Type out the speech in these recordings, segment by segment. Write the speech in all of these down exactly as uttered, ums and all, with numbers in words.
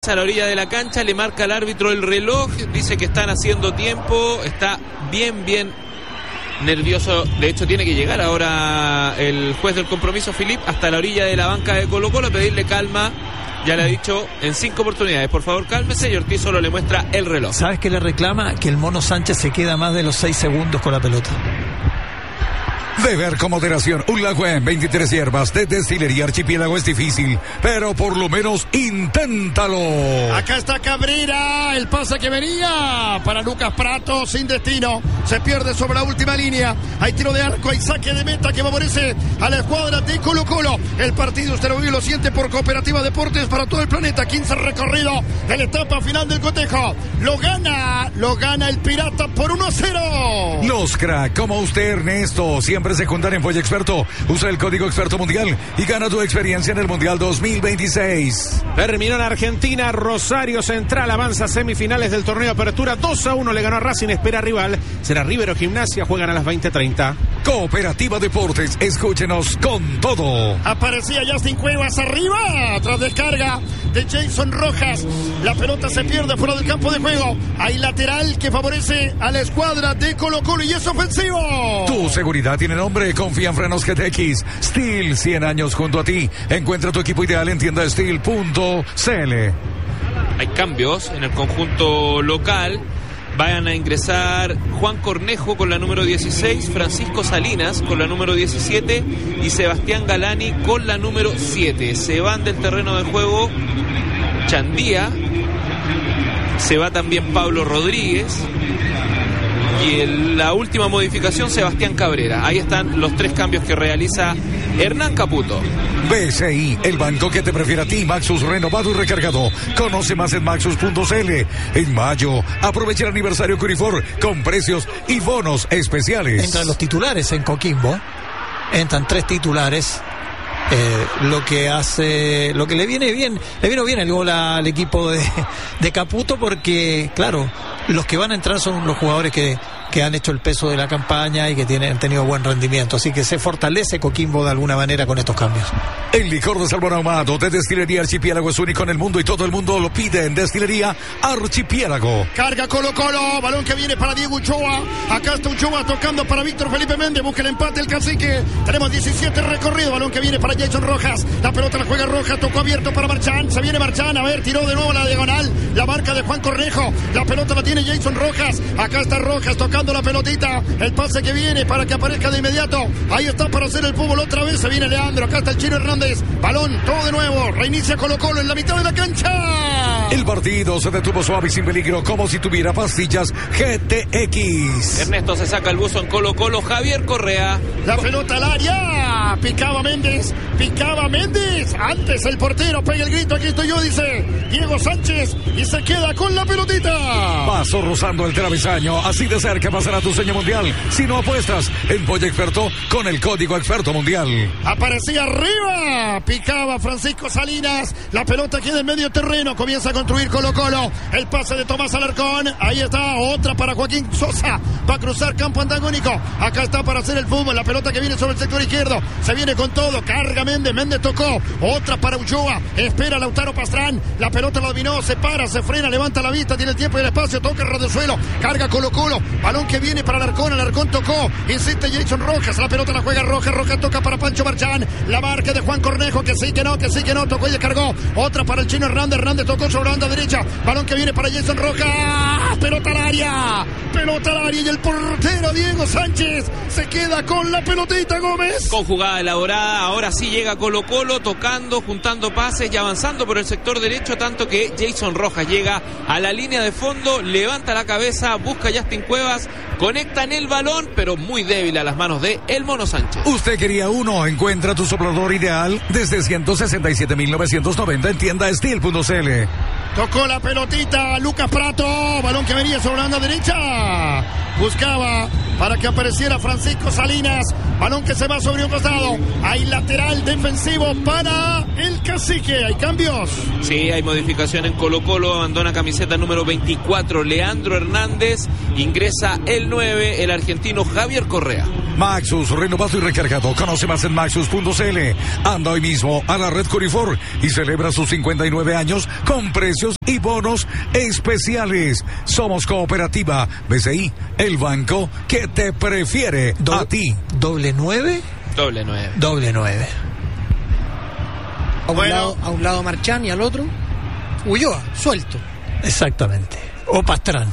derecha a la orilla de la cancha, le marca al árbitro el reloj, dice que están haciendo tiempo, está bien, bien nervioso. De hecho tiene que llegar ahora el juez del compromiso, Filip, hasta la orilla de la banca de Colo-Colo a pedirle calma. Ya le ha dicho en cinco oportunidades, por favor cálmese, y Ortiz solo le muestra el reloj. ¿Sabes qué le reclama? Que el Mono Sánchez se queda más de los seis segundos con la pelota. Beber con moderación. Un lago en veintitrés hierbas de Destilería Archipiélago es difícil, pero por lo menos inténtalo. Acá está Cabrera, el pase que venía para Lucas Prato, sin destino. Se pierde sobre la última línea. Hay tiro de arco, hay saque de meta que favorece a la escuadra de Colo-Colo. El partido usted lo vive y lo siente por Cooperativa Deportes para todo el planeta. quince recorrido de la etapa final del cotejo. Lo gana, lo gana el Pirata por uno a cero. Los crack, como usted, Ernesto, siempre secundaria en Polla Experto. Usa el código Experto Mundial y gana tu experiencia en el Mundial dos mil veintiséis. Terminó en Argentina. Rosario Central avanza a semifinales del torneo de apertura. dos a uno le ganó a Racing, espera rival. Será River o Gimnasia, juegan a las veinte treinta. Cooperativa Deportes, escúchenos con todo. Aparecía Justin Cuevas arriba, tras descarga de Jason Rojas. La pelota se pierde fuera del campo de juego. Hay lateral que favorece a la escuadra de Colo-Colo y es ofensivo. Tu seguridad tiene nombre, confía en Frenos G T X. Steel, cien años junto a ti. Encuentra tu equipo ideal en tienda steel punto c l. Hay cambios en el conjunto local. Vayan a ingresar Juan Cornejo con la número dieciséis, Francisco Salinas con la número diecisiete y Sebastián Galani con la número siete. Se van del terreno de juego Chandía, se va también Pablo Rodríguez y en la última modificación Sebastián Cabrera. Ahí están los tres cambios que realiza Hernán Caputo. B C I, el banco que te prefiere a ti. Maxus renovado y recargado. Conoce más en maxus punto c l. En mayo, aprovecha el aniversario Curifor con precios y bonos especiales. Entran los titulares en Coquimbo. Entran tres titulares. Eh, lo que hace, lo que le viene bien, le vino bien el gol al equipo de, de Caputo, porque claro, los que van a entrar son los jugadores que, que han hecho el peso de la campaña y que tienen, han tenido buen rendimiento, así que se fortalece Coquimbo de alguna manera con estos cambios. El licor de Salmón ahumado de Destilería Archipiélago es único en el mundo y todo el mundo lo pide en Destilería Archipiélago. Carga Colo-Colo, balón que viene para Diego Ochoa. Acá está Ochoa tocando para Víctor Felipe Méndez, busca el empate el Cacique. Tenemos diecisiete recorrido, balón que viene para Jason Rojas. La pelota la juega Rojas, tocó abierto para Marchán. Se viene Marchán, a ver, tiró de nuevo la diagonal. La marca de Juan Cornejo. La pelota la tiene Jason Rojas. Acá está Rojas tocando la pelotita. El pase que viene para que aparezca de inmediato. Ahí está para hacer el fútbol otra vez. Se viene Leandro. Acá está el Chino Hernández. Balón, todo de nuevo. Reinicia Colo-Colo en la mitad de la cancha. El partido se detuvo suave y sin peligro, como si tuviera pastillas G T X. Ernesto se saca el buzo en Colo-Colo. Javier Correa. La pelota al área. Picaba Méndez. Picaba Méndez. Antes el portero pega el grito. Aquí estoy yo, dice Diego Sánchez. Y se queda con la pelotita. Paso rozando el travesaño. Así de cerca pasará tu seña mundial. Si no apuestas en Polla Experto con el código Experto Mundial. Aparecía arriba. Picaba Francisco Salinas. La pelota queda en medio terreno. Comienza a construir Colo-Colo. El pase de Tomás Alarcón. Ahí está otra para Joaquín Sosa. Va a cruzar campo antagónico. Acá está para hacer el fútbol. La pelota que viene sobre el sector izquierdo. Se viene con todo. Carga Méndez. Méndez tocó. Otra para Ulloa. Espera Lautaro Pastrán. La pelota la dominó. Se para, se frena, levanta la vista. Tiene el tiempo y el espacio. Toca el radiosuelo. Carga Colo-Colo. Balón que viene para Alarcón. Alarcón tocó. Insiste Jason Rojas. La pelota la juega Rojas. Rojas toca para Pancho Marchán. La marca de Juan Cornejo. Que sí, que no, que sí, que no. Tocó y descargó. Otra para el Chino Hernández. Hernández tocó sobre la banda derecha. Balón que viene para Jason Rojas. Pelota al área. Pelota al área. Y el portero Diego Sánchez se queda con la pelotita, Gómez. Con jugada elaborada. Ahora sí llega Colo-Colo tocando, juntando pases y avanzando por el sector derecho, tanto que Jason Rojas llega a la línea de fondo, levanta la cabeza, busca a Justin Cuevas, conectan el balón, pero muy débil a las manos de el Mono Sánchez. Usted quería uno, encuentra tu soplador ideal desde ciento sesenta y siete mil novecientos noventa en tienda steel punto c l. Tocó la pelotita Lucas Prato, balón que venía sobre la banda derecha. Buscaba para que apareciera Francisco Salinas, balón que se va sobre un costado. Hay lateral defensivo para el Cacique. ¿Hay cambios? Sí, hay modificación en Colo-Colo. Abandona camiseta número veinticuatro Leandro Hernández. Ingresa el nueve, el argentino Javier Correa. Maxus, renovado y recargado. Conoce más en maxus punto c l. Anda hoy mismo a la red Corifor y celebra sus cincuenta y nueve años con precios y bonos especiales. Somos Cooperativa B C I, el banco que te prefiere Do- a ti. ¿Doble nueve? Doble nueve. Doble nueve. A un, Bueno. lado, a un lado Marchán y al otro Ulloa, suelto. Exactamente. O Pastrán.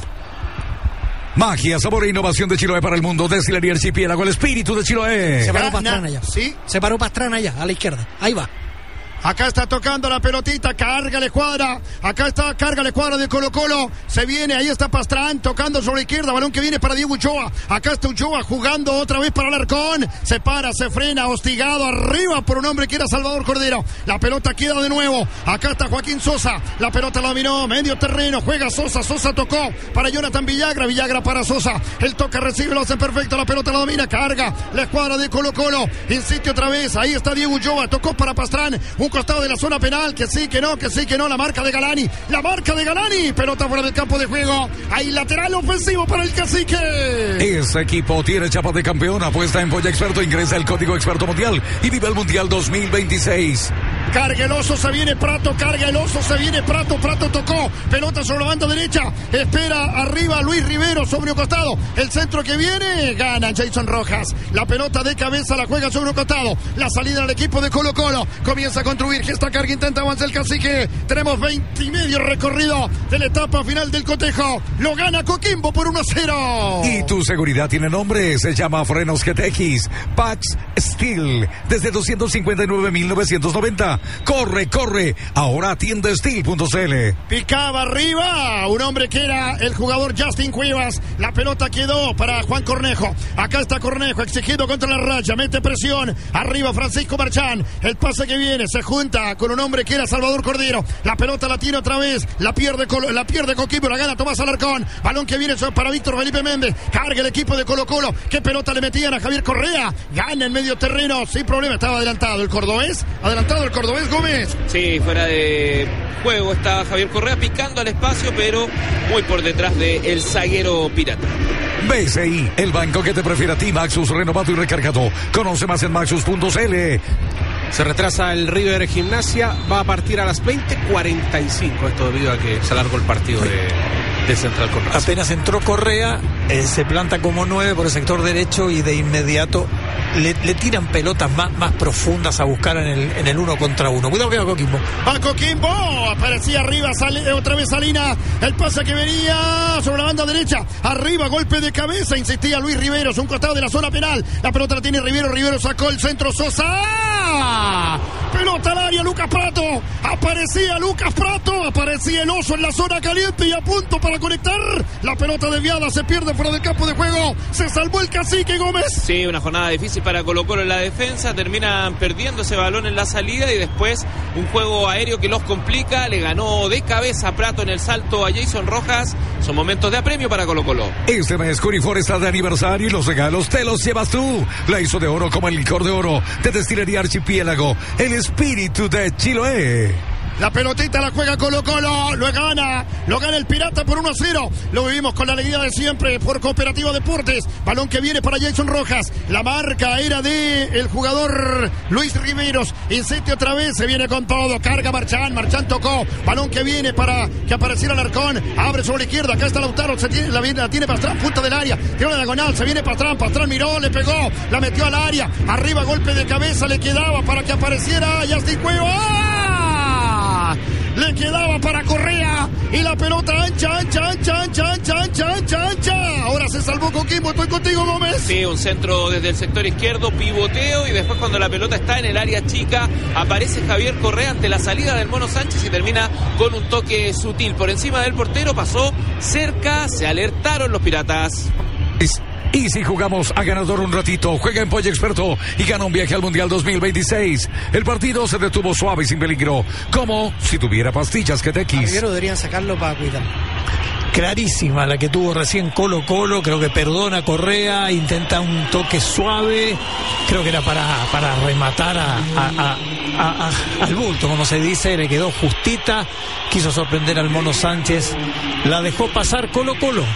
Magia, sabor e innovación de Chiloé para el mundo. Destilería Archipiélago, el espíritu de Chiloé. Se paró Gana, Pastrana allá. sí. Se paró Pastrana allá, a la izquierda. Ahí va. Acá está tocando la pelotita, carga la escuadra. Acá está, carga la escuadra de Colo Colo. Se viene, ahí está Pastrán tocando sobre la izquierda. Balón que viene para Diego Ulloa. Acá está Ulloa jugando otra vez para Alarcón. Se para, se frena, hostigado arriba por un hombre que era Salvador Cordero. La pelota queda de nuevo. Acá está Joaquín Sosa. La pelota la dominó, medio terreno. Juega Sosa, Sosa tocó para Jonathan Villagra. Villagra para Sosa. El toque recibe, lo hace perfecto. La pelota la domina, carga la escuadra de Colo Colo. Insiste otra vez. Ahí está Diego Ulloa. Tocó para Pastrán. Un costado de la zona penal, que sí, que no, que sí, que no, la marca de Galani, la marca de Galani, pelota fuera del campo de juego, hay lateral ofensivo para el Cacique. Ese equipo tiene chapa de campeón, apuesta en Polla Experto, ingresa el código Experto Mundial y vive el Mundial dos mil veintiséis. Carga el oso, se viene Prato, carga el oso, se viene Prato, Prato tocó, pelota sobre la banda derecha, espera arriba Luis Rivero sobre un costado, el centro que viene, gana Jason Rojas, la pelota de cabeza la juega sobre un costado, la salida del equipo de Colo Colo, comienza a construir, gesta carga, intenta avanzar el Cacique, tenemos veinte y medio recorrido de la etapa final del cotejo, lo gana Coquimbo por uno a cero. Y tu seguridad tiene nombre, se llama Frenos G T X, Pax Steel, desde doscientos cincuenta y nueve mil novecientos noventa. Corre, corre, ahora atiende steel punto c l. Picaba arriba un hombre que era el jugador Justin Cuevas. La pelota quedó para Juan Cornejo. Acá está Cornejo exigido contra la raya. Mete presión. Arriba Francisco Marchán. El pase que viene se junta con un hombre que era Salvador Cordero. La pelota la tiene otra vez. La pierde, Colo, la pierde Coquimbo. La gana Tomás Alarcón. Balón que viene para Víctor Felipe Méndez. Carga el equipo de Colo Colo. ¿Qué pelota le metían a Javier Correa? Gana en medio terreno. Sin problema. Estaba adelantado el cordobés. Adelantado el cordobés Gómez. Sí, fuera de juego estaba Javier Correa picando al espacio, pero muy por detrás de el zaguero pirata. B C I, el banco que te prefiere a ti, Maxus, renovado y recargado. Conoce más en maxus punto c l. Se retrasa el River Gimnasia, va a partir a las veinte cuarenta y cinco, esto debido a que se alargó el partido de, de Central con Racing. Apenas entró Correa, eh, se planta como nueve por el sector derecho y de inmediato le, le tiran pelotas más, más profundas a buscar en el, en el uno contra uno. Cuidado que va Coquimbo. Va Coquimbo, aparecía arriba, sale otra vez Salinas, el pase que venía sobre la banda derecha, arriba, golpe de cabeza, insistía Luis Riveros, un costado de la zona penal, la pelota la tiene Rivero, Rivero sacó el centro, Sosa, pelota al área, Lucas Prato, aparecía Lucas Prato, aparecía el oso en la zona caliente y a punto para conectar, la pelota desviada, se pierde fuera del campo de juego, se salvó el Cacique Gómez. Sí, una jornada difícil para Colo Colo en la defensa, terminan perdiendo ese balón en la salida y después un juego aéreo que los complica, le ganó de cabeza Prato en el salto a Jason Rojas, son momentos de apremio para Colo Colo. Este mes Corifor está de aniversario y los regalos te los llevas tú. La hizo de oro como el licor de oro de Destilería Archipiélago, el espíritu de Chiloé. La pelotita la juega Colo Colo, lo gana, lo gana el Pirata por uno a cero. Lo vivimos con la alegría de siempre por Cooperativa Deportes. Balón que viene para Jason Rojas. La marca era de el jugador Luis Riveros. Insiste otra vez, se viene con todo. Carga Marchán, Marchán tocó. Balón que viene para que apareciera Alarcón. Abre sobre la izquierda, acá está Lautaro, se tiene, la, la tiene Pastrán, punta del área. Tiene una diagonal, se viene Pastrán, Pastrán miró, le pegó, la metió al área. Arriba, golpe de cabeza, le quedaba para que apareciera Justin Cueva. ¡Ah! Le quedaba para Correa y la pelota ancha, ancha, ancha, ancha, ancha, ancha, ancha, ancha. Ahora se salvó Coquimbo, estoy contigo, Gómez. Sí, un centro desde el sector izquierdo, pivoteo y después cuando la pelota está en el área chica aparece Javier Correa ante la salida del Mono Sánchez y termina con un toque sutil por encima del portero, pasó cerca, se alertaron los piratas. Y si jugamos a ganador un ratito, juega en Polla Experto y gana un viaje al Mundial dos mil veintiséis. El partido se detuvo suave y sin peligro, como si tuviera pastillas G T X. Primero deberían sacarlo para cuidarlo. Clarísima la que tuvo recién Colo Colo, creo que perdona Correa, intenta un toque suave, creo que era para, para rematar a, a, a, a, a, al bulto, como se dice, le quedó justita, quiso sorprender al Mono Sánchez, la dejó pasar Colo Colo.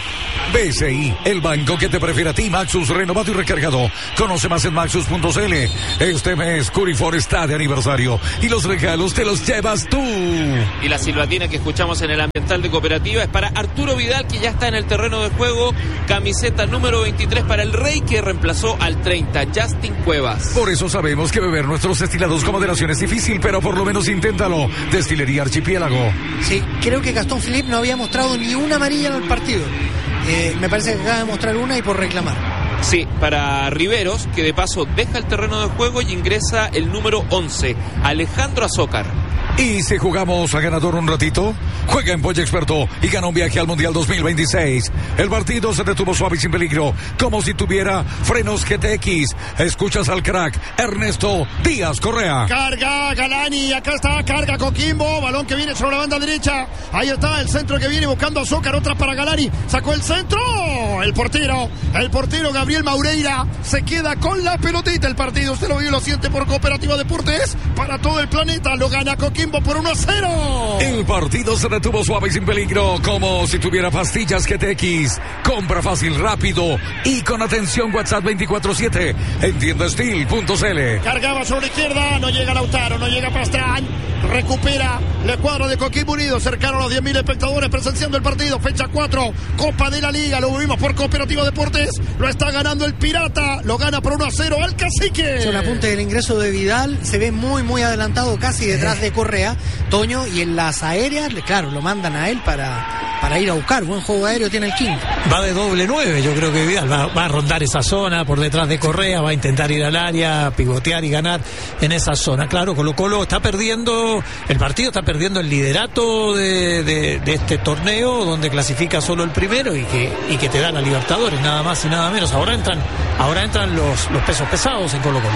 B C I, el banco que te prefiere a ti. Maxus, renovado y recargado. Conoce más en maxus punto c l. Este mes Curifor está de aniversario y los regalos te los llevas tú. Y la silbatina que escuchamos en el ambiental de Cooperativa es para Arturo Vidal, que ya está en el terreno de juego. Camiseta número veintitrés para el Rey, que reemplazó al treinta, Justin Cuevas. Por eso sabemos que beber nuestros destilados con moderación es difícil, pero por lo menos inténtalo. Destilería Archipiélago. Sí, creo que Gastón Philippe no había mostrado ni una amarilla en el partido. Eh, me parece que acaba de mostrar una y por reclamar. Sí, para Riveros, que de paso deja el terreno de juego y ingresa el número once, Alejandro Azócar. Y si jugamos a ganador un ratito, juega en Polla Experto y gana un viaje al Mundial dos mil veintiséis. El partido se detuvo suave y sin peligro, como si tuviera frenos G T X. Escuchas al crack Ernesto Díaz Correa. Carga Galani, acá está, carga Coquimbo, balón que viene sobre la banda derecha. Ahí está el centro que viene buscando a Azócar, otra para Galani. Sacó el centro, el portero, el portero Gabriel Maureira se queda con la pelotita. El partido, usted lo vio y lo siente por Cooperativa Deportes. Para todo el planeta, lo gana Coquimbo por uno a cero. El partido se detuvo suave y sin peligro, como si tuviera pastillas G T X. Compra fácil, rápido y con atención. WhatsApp veinticuatro siete en tienda steel punto c l. Cargaba sobre la izquierda, no llega Lautaro, no llega Pastrán. Recupera la escuadra de Coquimbo Unido, cercano a los diez mil espectadores presenciando el partido. Fecha cuatro, Copa de la Liga, lo vimos por Cooperativa Deportes. Lo está ganando el Pirata, lo gana por uno a cero al Cacique. Es un apunte del ingreso de Vidal, se ve muy muy adelantado, casi detrás de Correa, Toño, y en las aéreas, claro, lo mandan a él para, para ir a buscar. Buen juego aéreo tiene el King. Va de doble nueve, yo creo que Vidal va, va a rondar esa zona por detrás de Correa, va a intentar ir al área, pivotear y ganar en esa zona. Claro, Colo Colo está perdiendo el partido, está perdiendo el liderato de, de, de este torneo, donde clasifica solo el primero y que, y que te da la Libertadores, nada más y nada menos. Ahora entran, ahora entran los, los pesos pesados en Colo Colo.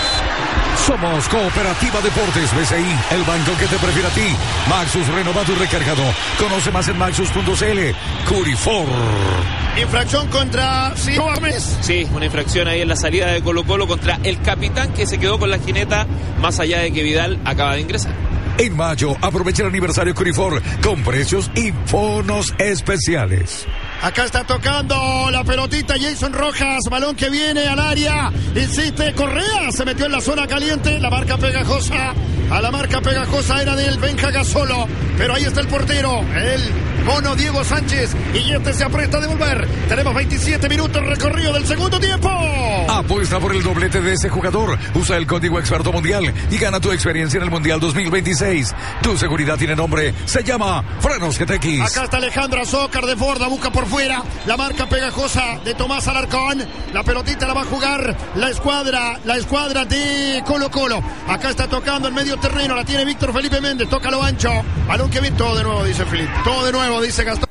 Somos Cooperativa Deportes, B C I, el banco que te prefiere a ti. Maxus, renovado y recargado. Conoce más en maxus punto c l. Curifor. Infracción contra Gómez. Sí, una infracción ahí en la salida de Colo Colo contra el capitán, que se quedó con la jineta, más allá de que Vidal acaba de ingresar. En mayo, aprovecha el aniversario Curifor con precios y bonos especiales. Acá está tocando la pelotita Jason Rojas, balón que viene al área, insiste Correa, se metió en la zona caliente, la marca pegajosa, a la marca pegajosa era del Benja Gasolo, pero ahí está el portero, el mono Diego Sánchez, y este se aprieta a devolver. Tenemos veintisiete minutos recorrido del segundo tiempo. Apuesta por el doblete de ese jugador, usa el código Experto Mundial y gana tu experiencia en el Mundial dos mil veintiséis. Tu seguridad tiene nombre, se llama Frenos G T X. Acá está Alejandro Azócar de Borda, busca por fuera, la marca pegajosa de Tomás Alarcón, la pelotita la va a jugar la escuadra, la escuadra de Colo Colo. Acá está tocando el medio terreno, la tiene Víctor Felipe Méndez, toca lo ancho, balón que viene, todo de nuevo, dice Felipe, todo de nuevo, dice Gastón.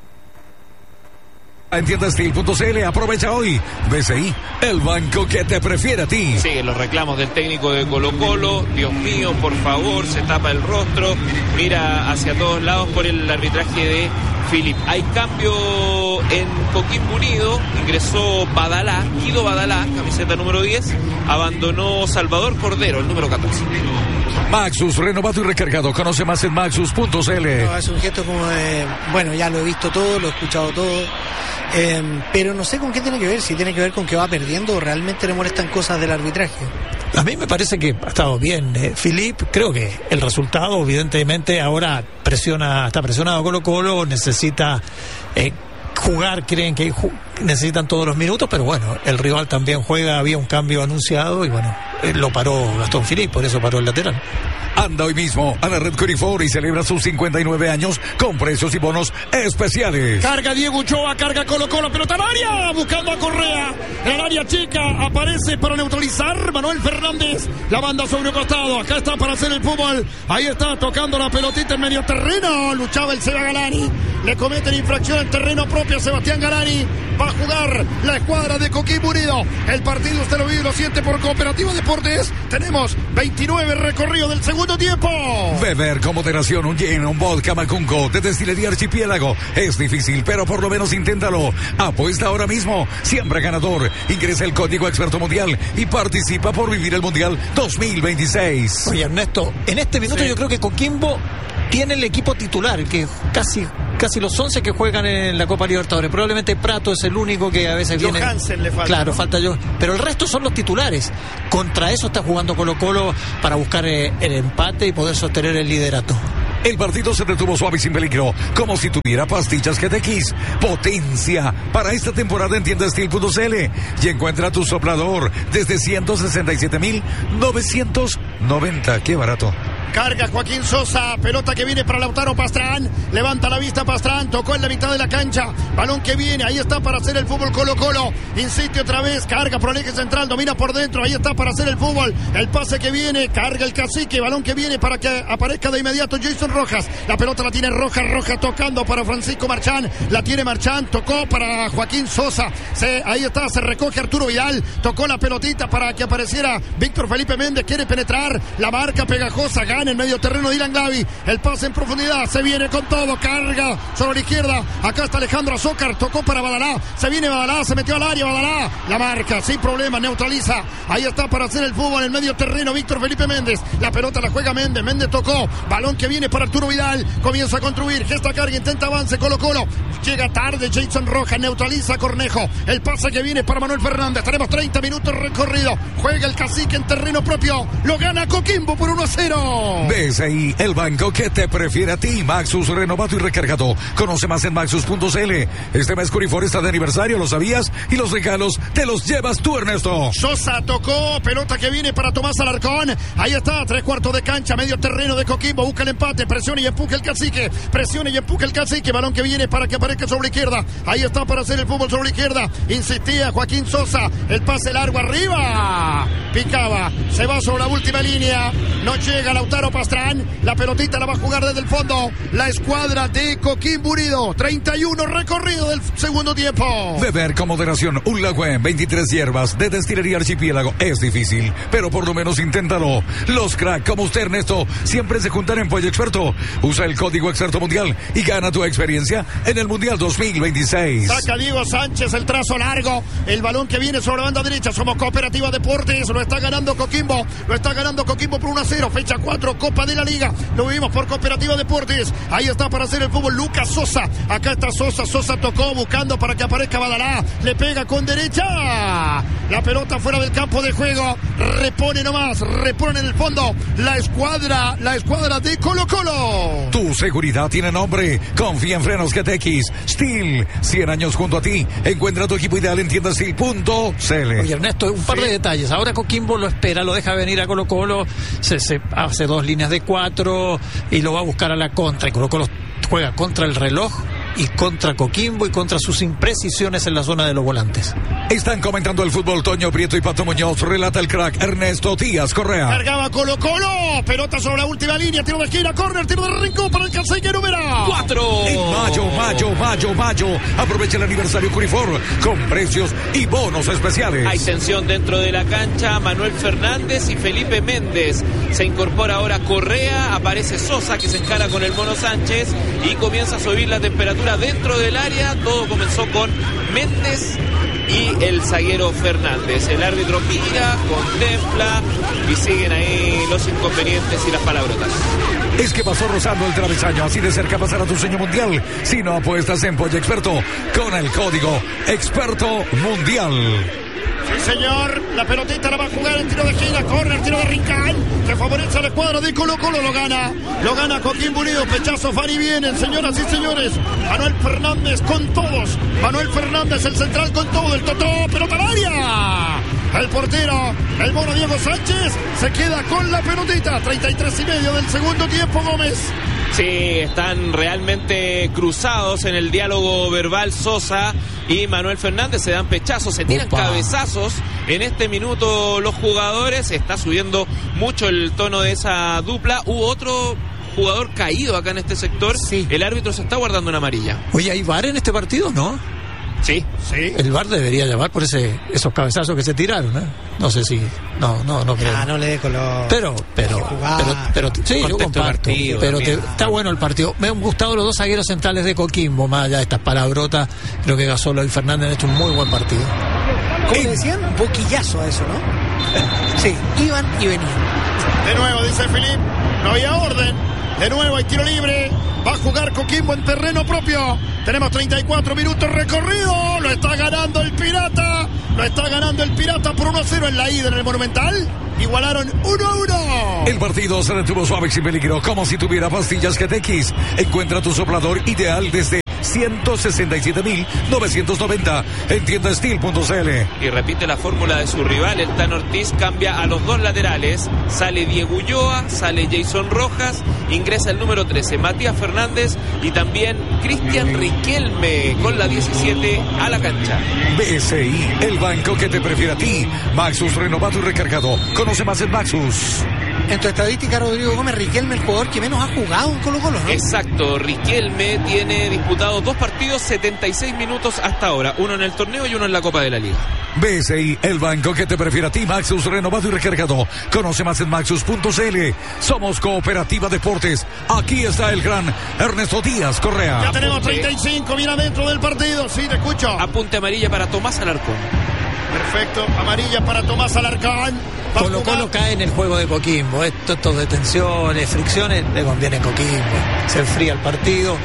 En tienda steel punto c l, aprovecha hoy. B C I, el banco que te prefiere a ti. Siguen los reclamos del técnico de Colo Colo. Dios mío, por favor, se tapa el rostro, mira hacia todos lados por el arbitraje de Philip. Hay cambio en Coquimbo Unido, ingresó Badalá, Guido Badalá, camiseta número diez, abandonó Salvador Cordero, el número catorce. Maxus, renovado y recargado. Conoce más en maxus punto c l. No, es un gesto como de, bueno, ya lo he visto todo, lo he escuchado todo, eh, pero no sé con qué tiene que ver, si tiene que ver con que va perdiendo o realmente le molestan cosas del arbitraje. A mí me parece que ha estado bien. Eh, Philippe, creo que el resultado, evidentemente, ahora presiona, está presionado Colo Colo, necesita eh, jugar, creen que ju- necesitan todos los minutos, pero bueno, el rival también juega, había un cambio anunciado y bueno, eh, lo paró Gastón Philippe, por eso paró el lateral. Anda hoy mismo a la red Curifor y celebra sus cincuenta y nueve años con precios y bonos especiales. Carga Diego Ochoa, carga Colo Colo, pelota al área, buscando a Correa, en el área chica, aparece para neutralizar Manuel Fernández, la banda sobre un costado, acá está para hacer el fútbol, ahí está tocando la pelotita en medio terreno, luchaba el Seba Galani, le cometen infracción en terreno propio a Sebastián Galani, va a jugar la escuadra de Coquimbo Unido, el partido usted lo vive y lo siente por Cooperativa Deportes, tenemos veintinueve recorridos del segundo tiempo. Beber con moderación un gin, un vodka Macunco de Destilería Archipiélago es difícil, pero por lo menos inténtalo. Apuesta ahora mismo, siempre ganador. Ingresa el código Experto Mundial y participa por vivir el Mundial dos mil veintiséis. Oye, Ernesto, en este minuto Sí. yo creo que Coquimbo tiene el equipo titular, el que casi casi los once que juegan en la Copa Libertadores. Probablemente Prato es el único que a veces viene. Johansen le falta. Claro, ¿no? falta yo. Pero el resto son los titulares. Contra eso está jugando Colo-Colo para buscar eh, el empate y poder sostener el liderato. El partido se detuvo suave y sin peligro, como si tuviera pastillas G T X. Potencia para esta temporada en tienda steel punto c l y encuentra tu soplador desde ciento sesenta y siete mil novecientos noventa. Qué barato. Carga Joaquín Sosa, pelota que viene para Lautaro Pastrán, levanta la vista Pastrán, tocó en la mitad de la cancha, balón que viene, ahí está para hacer el fútbol Colo-Colo, insiste otra vez, carga por el eje central, domina por dentro, ahí está para hacer el fútbol, el pase que viene, carga el Cacique, balón que viene para que aparezca de inmediato Jason Rojas, la pelota la tiene Rojas, Rojas tocando para Francisco Marchán, la tiene Marchán, tocó para Joaquín Sosa, se, ahí está, se recoge Arturo Vidal, tocó la pelotita para que apareciera Víctor Felipe Méndez, quiere penetrar, la marca pegajosa, gana en el medio terreno Dylan Glavi, el pase en profundidad, se viene con todo, carga sobre la izquierda, acá está Alejandro Azócar, tocó para Badalá, se viene Badalá, se metió al área Badalá, la marca, sin problema, neutraliza, ahí está para hacer el fútbol en el medio terreno Víctor Felipe Méndez, la pelota la juega Méndez, Méndez tocó, balón que viene para Arturo Vidal, comienza a construir, gesta carga, intenta avance, Colo Colo, llega tarde Jason Rojas, neutraliza a Cornejo, el pase que viene para Manuel Fernández, tenemos treinta minutos recorrido, juega el Cacique en terreno propio, lo gana Coquimbo por uno a cero. B C I, el banco que te prefiere a ti. Maxus renovado y recargado. Conoce más en maxus punto c l. Este mes Curifor está de aniversario, ¿lo sabías? Y los regalos te los llevas tú, Ernesto. Sosa tocó, pelota que viene para Tomás Alarcón. Ahí está, tres cuartos de cancha, medio terreno de Coquimbo. Busca el empate, presiona y empuja el Cacique. Presiona y empuja el Cacique. Balón que viene para que aparezca sobre la izquierda. Ahí está para hacer el fútbol sobre la izquierda. Insistía Joaquín Sosa. El pase largo arriba. Picaba, se va sobre la última línea. No llega Lautaro Pastrán. La pelotita la va a jugar desde el fondo la escuadra de Coquimbo Unido. treinta y uno recorrido del segundo tiempo. Beber con moderación. Un Lagüen, veintitrés hierbas de Destilería Archipiélago. Es difícil, pero por lo menos inténtalo. Los crack como usted, Ernesto, siempre se juntan en Pollo Experto. Usa el código Experto Mundial y gana tu experiencia en el Mundial dos mil veintiséis. Saca Diego Sánchez, el trazo largo. El balón que viene sobre la banda derecha. Somos Cooperativa Deportes. Lo está ganando Coquimbo. Lo está ganando Coquimbo por uno a cero. Fecha cuatro, Copa de la Liga. Lo vimos por Cooperativa Deportes. Ahí está para hacer el fútbol Lucas Sosa. Acá está Sosa. Sosa tocó buscando para que aparezca Badalá. Le pega con derecha. La pelota fuera del campo de juego. Repone nomás. Repone en el fondo. La escuadra. La escuadra de Colo Colo. Tu seguridad tiene nombre. Confía en Frenos G T X. Steel. cien años junto a ti. Encuentra tu equipo ideal en tienda steel punto c l. Oye, Ernesto, un par Sí. de detalles. Ahora Coquimbo lo espera, lo deja venir a Colo Colo. Se, se hace dos líneas de cuatro y lo va a buscar a la contra. Y Colo Colo juega contra el reloj y contra Coquimbo y contra sus imprecisiones en la zona de los volantes. Están comentando el fútbol Toño Prieto y Pato Muñoz. Relata el crack Ernesto Díaz Correa. Cargaba Colo Colo. Pelota sobre la última línea. Tiro de esquina. Córner. Tiro de rincón para el Cacique número ¡Cuatro! En mayo, mayo, mayo, mayo. Aprovecha el aniversario Curifor con precios y bonos especiales. Hay tensión dentro de la cancha. Manuel Fernández y Felipe Méndez. Se incorpora ahora Correa. Aparece Sosa que se encara con el Mono Sánchez y comienza a subir la temperatura dentro del área. Todo comenzó con Méndez y el zaguero Fernández. El árbitro mira, contempla y siguen ahí los inconvenientes y las palabrotas. Es que pasó rozando el travesaño. Así de cerca pasará tu sueño mundial. Si no apuestas en Pollo Experto con el código Experto Mundial. Sí, señor. La pelotita la va a jugar en tiro de esquina. Corner, tiro de rincón. Que favorece a la escuadra de Colo Colo. Lo gana. Lo gana Coquimbo Unido. Pechazo, van y vienen, señoras y señores. Manuel Fernández con todos. Manuel Fernández, el central con todo. El Totó. Pelota al área. El portero, el mono Diego Sánchez, se queda con la pelotita. treinta y tres y medio del segundo tiempo, Gómez. Sí, están realmente cruzados en el diálogo verbal Sosa y Manuel Fernández. Se dan pechazos, se tiran Opa. cabezazos. En este minuto los jugadores. Está subiendo mucho el tono de esa dupla. Hubo otro jugador caído acá en este sector. Sí. El árbitro se está guardando una amarilla. Oye, ¿hay V A R en este partido? ¿No? Sí. Sí. El V A R debería llamar por ese esos cabezazos que se tiraron, ¿eh? No sé si... No, no, no creo. Ah, no le dé color. Pero, pero, Hay que jugar. pero, pero, sí, yo Contexto de comparto. partido Pero también. te- está bueno el partido. Me han gustado los dos zagueros centrales de Coquimbo, más allá de estas palabrotas. Creo que Gasolo y Fernández han hecho un muy buen partido. ¿Cómo le decían? Boquillazo a eso, ¿no? Sí, iban y venían. De nuevo, dice Filip. No había orden. De nuevo hay tiro libre. Va a jugar Coquimbo en terreno propio. Tenemos treinta y cuatro minutos recorrido. Lo está ganando el Pirata. Lo está ganando el Pirata por uno a cero en la ida en el Monumental. Igualaron uno a uno. El partido se detuvo suave y sin peligro, como si tuviera pastillas G T X. Encuentra tu soplador ideal desde ciento sesenta y siete mil novecientos noventa en tienda steel punto c l. Y repite la fórmula de su rival. El Tan Ortiz cambia a los dos laterales. Sale Diego Ulloa, sale Jason Rojas, ingresa el número trece Matías Fernández y también Cristian Riquelme con la diecisiete a la cancha. B S I, el banco que te prefiere a ti. Maxus renovado y recargado. Conoce más en Maxus. En tu estadística, Rodrigo Gómez, Riquelme, el jugador que menos ha jugado en Colo-Colo, ¿no? Exacto, Riquelme tiene disputados dos partidos, setenta y seis minutos hasta ahora, uno en el torneo y uno en la Copa de la Liga. B S I, el banco que te prefiere a ti. Maxus renovado y recargado. Conoce más en maxus punto c l. Somos Cooperativa Deportes. Aquí está el gran Ernesto Díaz Correa. Ya tenemos treinta y cinco, mira dentro del partido. Sí, te escucho. Apunte amarilla para Tomás Alarcón. Perfecto, amarilla para Tomás Alarcón. Colo-Colo cae en el juego de Coquimbo. Esto, estos de tensiones, fricciones, le conviene a Coquimbo. Se enfría el partido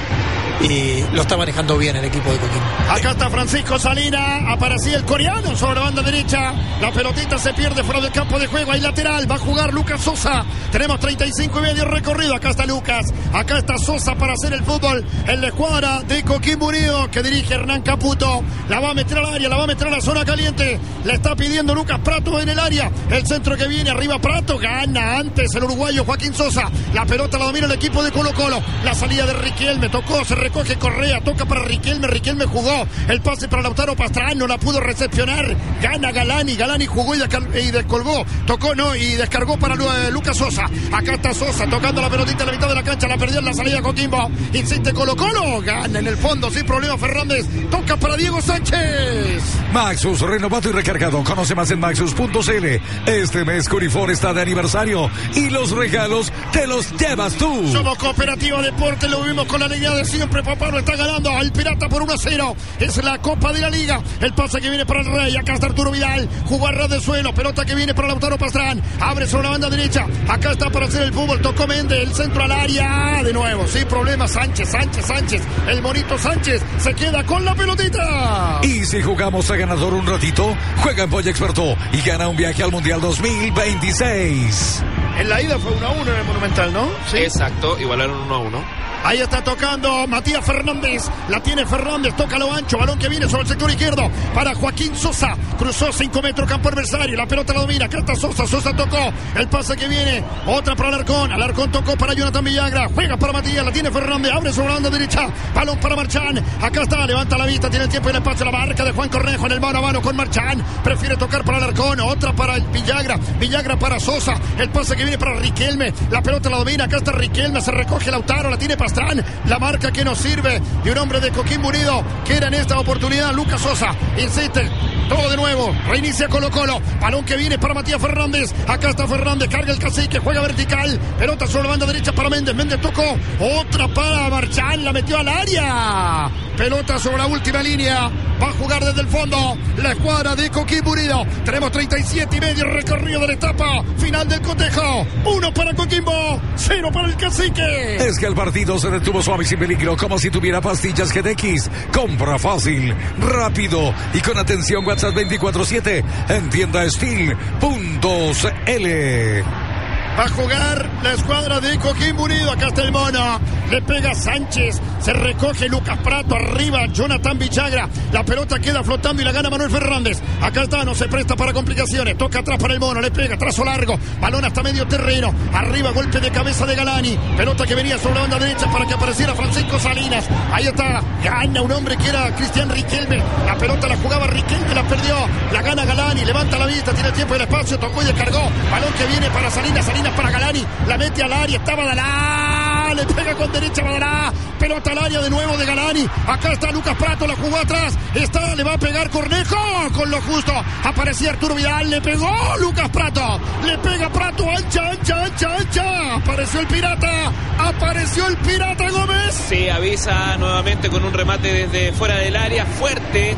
y lo está manejando bien el equipo de Coquimbo. Acá está Francisco Salina, aparecía el coreano sobre la banda derecha. La pelotita se pierde fuera del campo de juego. Hay lateral, va a jugar Lucas Sosa. Tenemos treinta y cinco y medio recorrido. Acá está Lucas, acá está Sosa para hacer el fútbol en la escuadra de Coquimbo Unido que dirige Hernán Caputo. La va a meter al área, la va a meter a la zona caliente. La está pidiendo Lucas Prato en el área. El centro que viene arriba Prato, gana antes el uruguayo Joaquín Sosa. La pelota la domina el equipo de Colo-Colo. La salida de Riquelme, tocó, se recoge Correa, toca para Riquelme, Riquelme jugó, el pase para Lautaro Pastrán, no la pudo recepcionar, gana Galani, Galani jugó y, descar- y descolgó, tocó no y descargó para Lu- Lucas Sosa. Acá está Sosa tocando la pelotita en la mitad de la cancha, la perdió en la salida Coquimbo, insiste Colo-Colo, gana en el fondo sin problema Fernández, toca para Diego Sánchez. Maxus renovado y recargado. Conoce más en maxus punto c l. Este mes Corifor está de aniversario y los regalos te los llevas tú. Somos Cooperativa Deporte, lo vivimos con la alegría de siempre. Papá lo está ganando al Pirata por uno a cero. Es la Copa de la Liga. El pase que viene para el Rey. Acá está Arturo Vidal. Jugó a ras de suelo. Pelota que viene para Lautaro Pastrán. Abre sobre la banda derecha. Acá está para hacer el fútbol. Tocó Méndez. El centro al área. De nuevo. Sin problema. Sánchez, Sánchez, Sánchez. El bonito Sánchez se queda con la pelotita. Y si jugamos a ganador un ratito, juega en Polla Experto y gana un viaje al Mundial dos mil veintiséis. En la ida fue uno a uno en el Monumental, ¿no? Sí. Exacto, igualaron uno a uno. Ahí está tocando Matías Fernández. La tiene Fernández, toca lo ancho. Balón que viene sobre el sector izquierdo para Joaquín Sosa. Cruzó cinco metros campo adversario. La pelota la domina. Acá está Sosa. Sosa tocó. El pase que viene. Otra para Alarcón. Alarcón tocó para Jonathan Villagra. Juega para Matías. La tiene Fernández. Abre sobre la banda derecha. Balón para Marchán. Acá está. Levanta la vista. Tiene el tiempo y el espacio. La marca de Juan Cornejo en el mano a mano con Marchán. Prefiere tocar para Alarcón. Otra para el Villagra. Villagra para Sosa. El pase que viene para Riquelme. La pelota la domina. Acá está Riquelme. Se recoge Lautaro. La tiene Pastrán. La marca que nos sirve de un hombre de Coquimbo Unido que era en esta oportunidad Lucas Sosa. Insiste, todo de nuevo, reinicia Colo-Colo, balón que viene para Matías Fernández. Acá está Fernández, carga el cacique, juega vertical, pelota sobre la banda derecha para Méndez. Méndez tocó, otra para Marchán, la metió al área. Pelota sobre la última línea, va a jugar desde el fondo la escuadra de Coquimbo Unido. Tenemos treinta y siete y medio recorrido de la etapa final del cotejo. Uno para Coquimbo, cero para el cacique. Es que el partido se detuvo suave y sin peligro, como si tuviera pastillas G T X. Compra fácil, rápido y con atención. WhatsApp veinticuatro siete en tienda steel punto c l. Va a jugar la escuadra de Coquimbo Unido. Acá está el mono. Le pega Sánchez. Se recoge Lucas Prato. Arriba Jonathan Villagra. La pelota queda flotando y la gana Manuel Fernández. Acá está. No se presta para complicaciones. Toca atrás para el mono. Le pega. Trazo largo. Balón hasta medio terreno. Arriba golpe de cabeza de Galani. Pelota que venía sobre la banda derecha para que apareciera Francisco Salinas. Ahí está. Gana un hombre que era Cristian Riquelme. La pelota la jugaba Riquelme. La perdió. La gana Galani. Levanta la vista. Tiene tiempo y el espacio. Tocó y descargó. Balón que viene para Salinas. Salinas para Galani, la mete al área, está Badalá, le pega con derecha Badalá, pelota al área de nuevo de Galani. Acá está Lucas Prato, la jugó atrás, está, le va a pegar Cornejo, con lo justo, aparecía Arturo Vidal, le pegó Lucas Prato, le pega Prato, ancha, ancha, ancha, ancha, apareció el Pirata, apareció el Pirata Gómez. Se avisa nuevamente con un remate desde fuera del área, fuerte,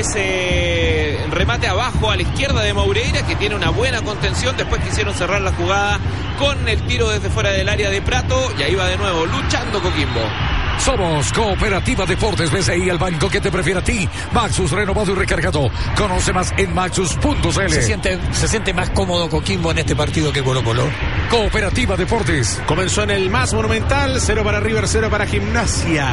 ese remate abajo a la izquierda de Moureira, que tiene una buena contención. Después quisieron cerrar la jugada con el tiro desde fuera del área de Prato, y ahí va de nuevo luchando Coquimbo. Somos Cooperativa Deportes B C I, el banco que te prefiere a ti. Maxus, renovado y recargado. Conoce más en maxus punto c l. Se siente, se siente más cómodo Coquimbo en este partido que Colo Colo. Cooperativa Deportes. Comenzó en el más monumental, cero para River, cero para Gimnasia.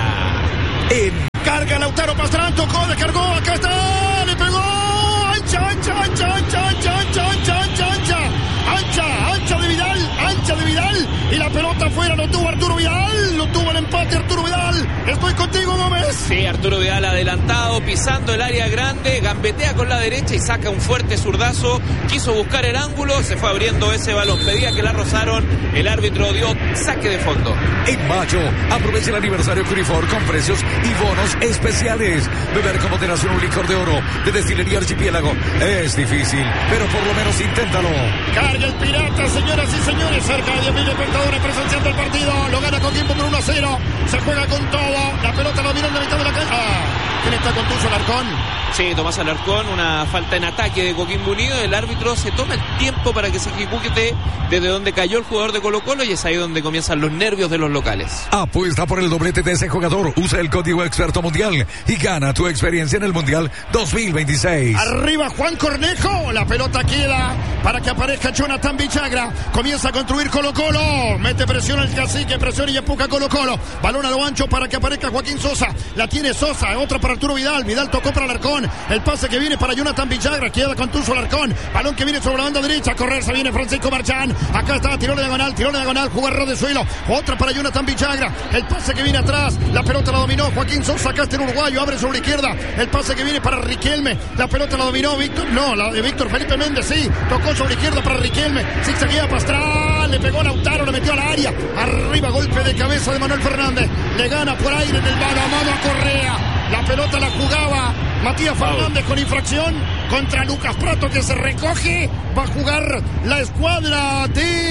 En carga Lautaro Pastrán, tocó, descargó, acá está, le pegó, ancha, ancha, ancha, ancha, ancha, ancha, ancha, ancha, ancha, ancha, ancha de Vidal, ancha de Vidal, y la pelota afuera, lo tuvo Arturo Vidal, lo tuvo el empate Arturo Vidal. Estoy contigo, Gómez. Sí, Arturo Vidal adelantado, pisando el área grande, gambetea con la derecha y saca un fuerte zurdazo, quiso buscar el ángulo, se fue abriendo ese balón, pedía que la rozaron, el árbitro dio saque de fondo. En mayo, aprovecha el aniversario Curifor con precios y bonos especiales. Beber con moderación un licor de oro de Destilería Archipiélago es difícil, pero por lo menos inténtalo. Carga el Pirata, señoras y señores, cerca de diez mil espectadores presenciando el partido, lo gana Coquimbo por uno a cero, se juega con todo, la pelota lo miró en la mitad de la cancha. Ah, ¿quién está contuso? Alarcón. Sí, Tomás Alarcón, una falta en ataque de Coquimbo Unido, el árbitro se toma el tiempo para que se ejecute desde donde cayó el jugador de Colo Colo y es ahí donde comienzan los nervios de los locales. Apuesta por el doblete de ese jugador, usa el código Experto Mundial y gana tu experiencia en el Mundial dos mil veintiséis. Arriba Juan Cornejo, la pelota queda para que aparezca Jonathan Villagra, comienza a construir Colo Colo, mete presión al cacique, presión y empuja Colo Colo, balón a lo ancho para que aparezca Joaquín Sosa, la tiene Sosa, otra para Arturo Vidal, Vidal tocó para Alarcón, el pase que viene para Jonathan Villagra, queda contuso Alarcón, balón que viene sobre la banda derecha, a correr se viene Francisco Marchán, acá está, tiró la diagonal, tiró la diagonal, jugó a de suelo, otra para Jonathan Villagra, el pase que viene atrás, la pelota la dominó Joaquín Sosa, acá está el uruguayo, abre sobre la izquierda, el pase que viene para Riquelme, la pelota la dominó Víctor, no, la de Víctor Felipe Méndez, sí, tocó sobre la izquierda para Riquelme, zigzaguea Pastrán, le pegó Lautaro, le metió al área, arriba golpe de cabeza de Manuel Fernández, le gana por aire en el mano a mano a Correa, la pelota la jugaba Matías Fernández con infracción contra Lucas Prato que se recoge, va a jugar la escuadra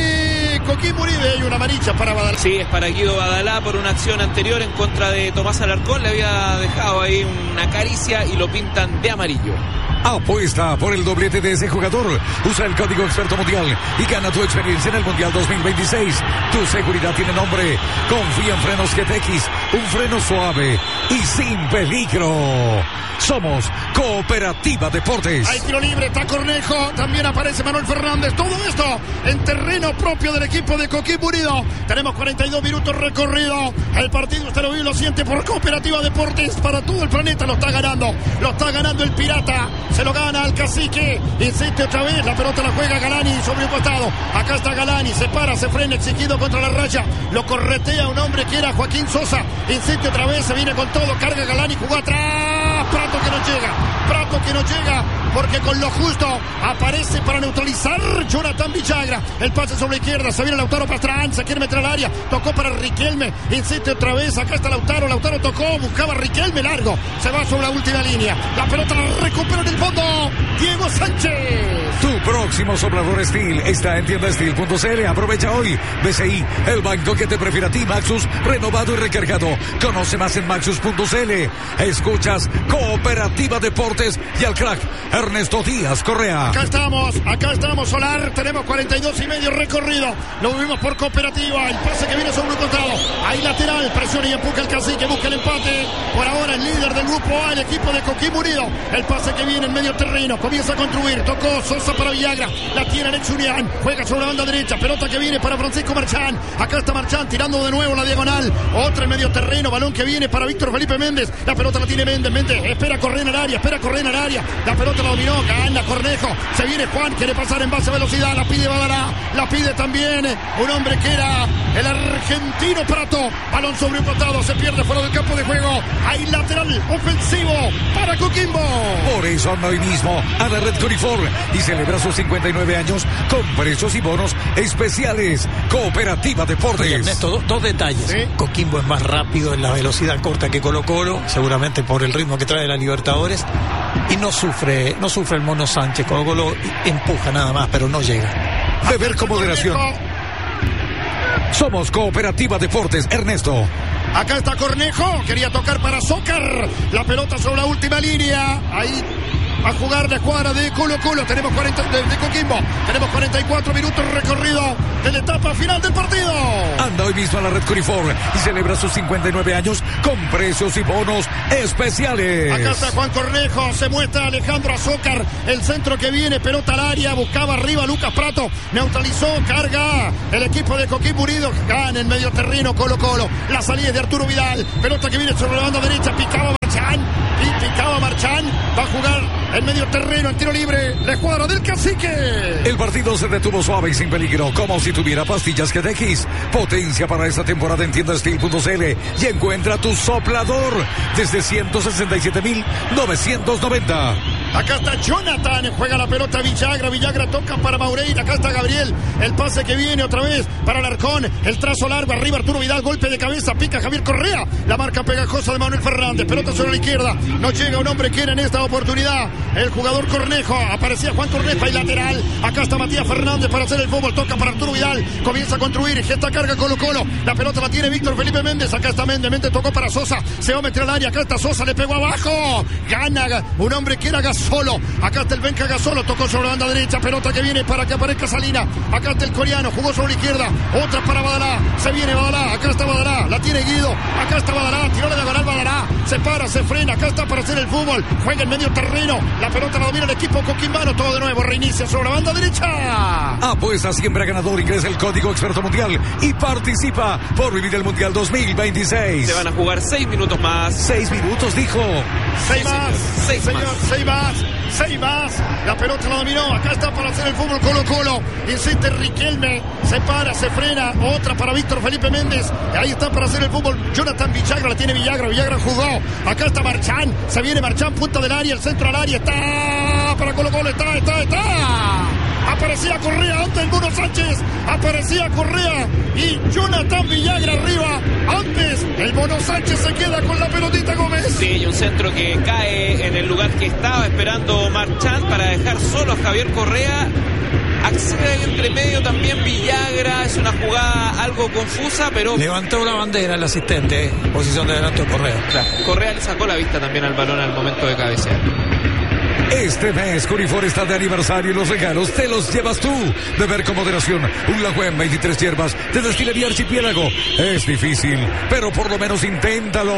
de Coquimbo Unido y una amarilla para Badalá. Sí, es para Guido Badalá por una acción anterior en contra de Tomás Alarcón, le había dejado ahí una caricia y lo pintan de amarillo. Apuesta por el doblete de ese jugador. Usa el código Experto Mundial y gana tu experiencia en el Mundial dos mil veintiséis. Tu seguridad tiene nombre. Confía en Frenos G T X. Un freno suave y sin peligro. Somos Cooperativa Deportes. Hay tiro libre, está Cornejo, también aparece Manuel Fernández. Todo esto en terreno propio del equipo de Coquimbo Unido. Tenemos cuarenta y dos minutos recorrido. El partido usted lo vive y lo siente por Cooperativa Deportes. Para todo el planeta lo está ganando. Lo está ganando el Pirata. Se lo gana al cacique. Insiste otra vez. La pelota la juega Galani sobre un costado. Acá está Galani. Se para, se frena, exigido contra la raya. Lo corretea un hombre que era Joaquín Sosa. Insiste otra vez. Se viene con todo. Carga Galani. Jugó atrás. Prato que no llega. Prato que no llega. Porque con lo justo aparece para neutralizar Jonathan Villagra. El pase sobre la izquierda. Se viene Lautaro Pastrán. Se quiere meter al área. Tocó para Riquelme. Insiste otra vez. Acá está Lautaro. Lautaro tocó. Buscaba Riquelme largo. Se va sobre la última línea. La pelota la recupera en el fondo. Diego Sánchez. Tu próximo soplador Steel está en tienda steel punto c l. Aprovecha hoy. B C I, el banco que te prefiere a ti. Maxus, renovado y recargado. Conoce más en maxus punto c l. Escuchas Cooperativa Deportes y al crack Ernesto Díaz Correa. Acá estamos, acá estamos, Solar. Tenemos cuarenta y dos y medio recorrido. Lo vivimos por Cooperativa. El pase que viene sobre un costado. Ahí lateral, presiona y empuja el cacique. Busca el empate. Por ahora el líder del grupo A, el equipo de Coquimbo Unido. El pase que viene en medio terreno. Comienza a construir. Tocó Sosa para Villagra. La tiene Alex Julián. Juega sobre la banda derecha. Pelota que viene para Francisco Marchán. Acá está Marchán tirando de nuevo la diagonal. Otra en medio terreno. Balón que viene para Víctor Felipe Méndez. La pelota la tiene Méndez. Méndez espera correr en el área. Espera correr en el área. La pelota la dominó. Gana Cornejo. Se viene Juan. Quiere pasar en base a velocidad. La pide Badalá. La pide también un hombre que era el argentino Prato. Balón sobre un costado. Se pierde fuera del campo de juego. Hay lateral ofensivo para Coquimbo. Por eso anda hoy mismo a la red Curifor y celebra sus cincuenta y nueve años con precios y bonos especiales. Cooperativa Deportes. Oye, Ernesto, do, dos detalles. ¿Sí? Coquimbo es más rápido en la velocidad corta que Colo Colo, seguramente por el ritmo que trae la Libertadores, y no sufre, no sufre el Mono Sánchez. Colo Colo empuja nada más, pero no llega. Beber con moderación. Somos Cooperativa Deportes, Ernesto. Acá está Cornejo, quería tocar para Zócar. La pelota sobre la última línea. Ahí a jugar la escuadra de Colo Colo. Tenemos cuarenta de, de Coquimbo. Tenemos cuarenta y cuatro minutos recorrido de la etapa final del partido. Anda hoy mismo a la red Corifor y celebra sus cincuenta y nueve años con precios y bonos especiales. Acá está Juan Cornejo, se muestra Alejandro Azócar, el centro que viene, pelota al área, buscaba arriba Lucas Prato, neutralizó, carga el equipo de Coquimbo Unido, gana en medio terreno Colo Colo, la salida es de Arturo Vidal, pelota que viene sobre la banda derecha, picaba Marchán, y picaba Marchán, va a jugar en medio terreno, en tiro libre, la escuadra del Cacique. El partido se detuvo suave y sin peligro, como si tuviera pastillas G T X. Potencia para esta temporada en tienda steel punto c l y encuentra tu soplador desde ciento sesenta y siete mil novecientos noventa. Acá está Jonathan, juega la pelota Villagra, Villagra toca para Maureira, acá está Gabriel, el pase que viene otra vez para Alarcón, el trazo largo, arriba Arturo Vidal, golpe de cabeza, pica Javier Correa, la marca pegajosa de Manuel Fernández, pelota sobre la izquierda, no llega un hombre quien en esta oportunidad, el jugador Cornejo, aparecía Juan Cornejo y lateral, acá está Matías Fernández para hacer el fútbol, toca para Arturo Vidal, comienza a construir, gesta carga Colo Colo, la pelota la tiene Víctor Felipe Méndez, acá está Méndez, Méndez tocó para Sosa, se va a meter al área, acá está Sosa, le pegó abajo, gana un hombre que era Gasolo, acá está el Benja Gasolo, tocó sobre la banda derecha, pelota que viene para que aparezca Salina, acá está el coreano, jugó sobre la izquierda, otra para Badalá, se viene Badalá, acá está Badalá, la tiene Guido, acá está Badalá, tiró la diagonal Badalá, se para, se frena, acá está para hacer el fútbol, juega en medio terreno, la pelota la domina el equipo coquimbano, todo de nuevo, reinicia sobre la banda derecha. Apuesta siempre a ganador, ingresa el código Experto Mundial y participa por vivir el Mundial dos mil veintiséis. Se van a jugar seis minutos más. Seis minutos, dijo. Seis Sí, más, señor. Seis señor, más. seis más, seis más. La pelota la dominó. Acá está para hacer el fútbol Colo Colo. Insiste Riquelme. Se para, se frena. Otra para Víctor Felipe Méndez. Ahí está para hacer el fútbol Jonathan Villagra. La tiene Villagra. Villagra jugó. Acá está Marchán. Se viene Marchán, punta del área. El centro al área. Está para Colo Colo. Está, está, está. Aparecía Correa antes el Mono Sánchez. Aparecía Correa y Jonathan Villagra arriba. Antes el Mono Sánchez se queda con la pelotita Gómez. Sí, y un centro que cae en el lugar que estaba esperando Marchán para dejar solo a Javier Correa. Accede ahí entre medio también Villagra. Es una jugada algo confusa, pero Levantó la bandera el asistente, posición de adelanto de Correa. claro, Correa le sacó la vista también al balón al momento de cabecear. Este mes Corifor está de aniversario y los regalos te los llevas tú. Beber con moderación. Un Lagüen veintitrés hierbas de Destilería Archipiélago. Es difícil, pero por lo menos inténtalo.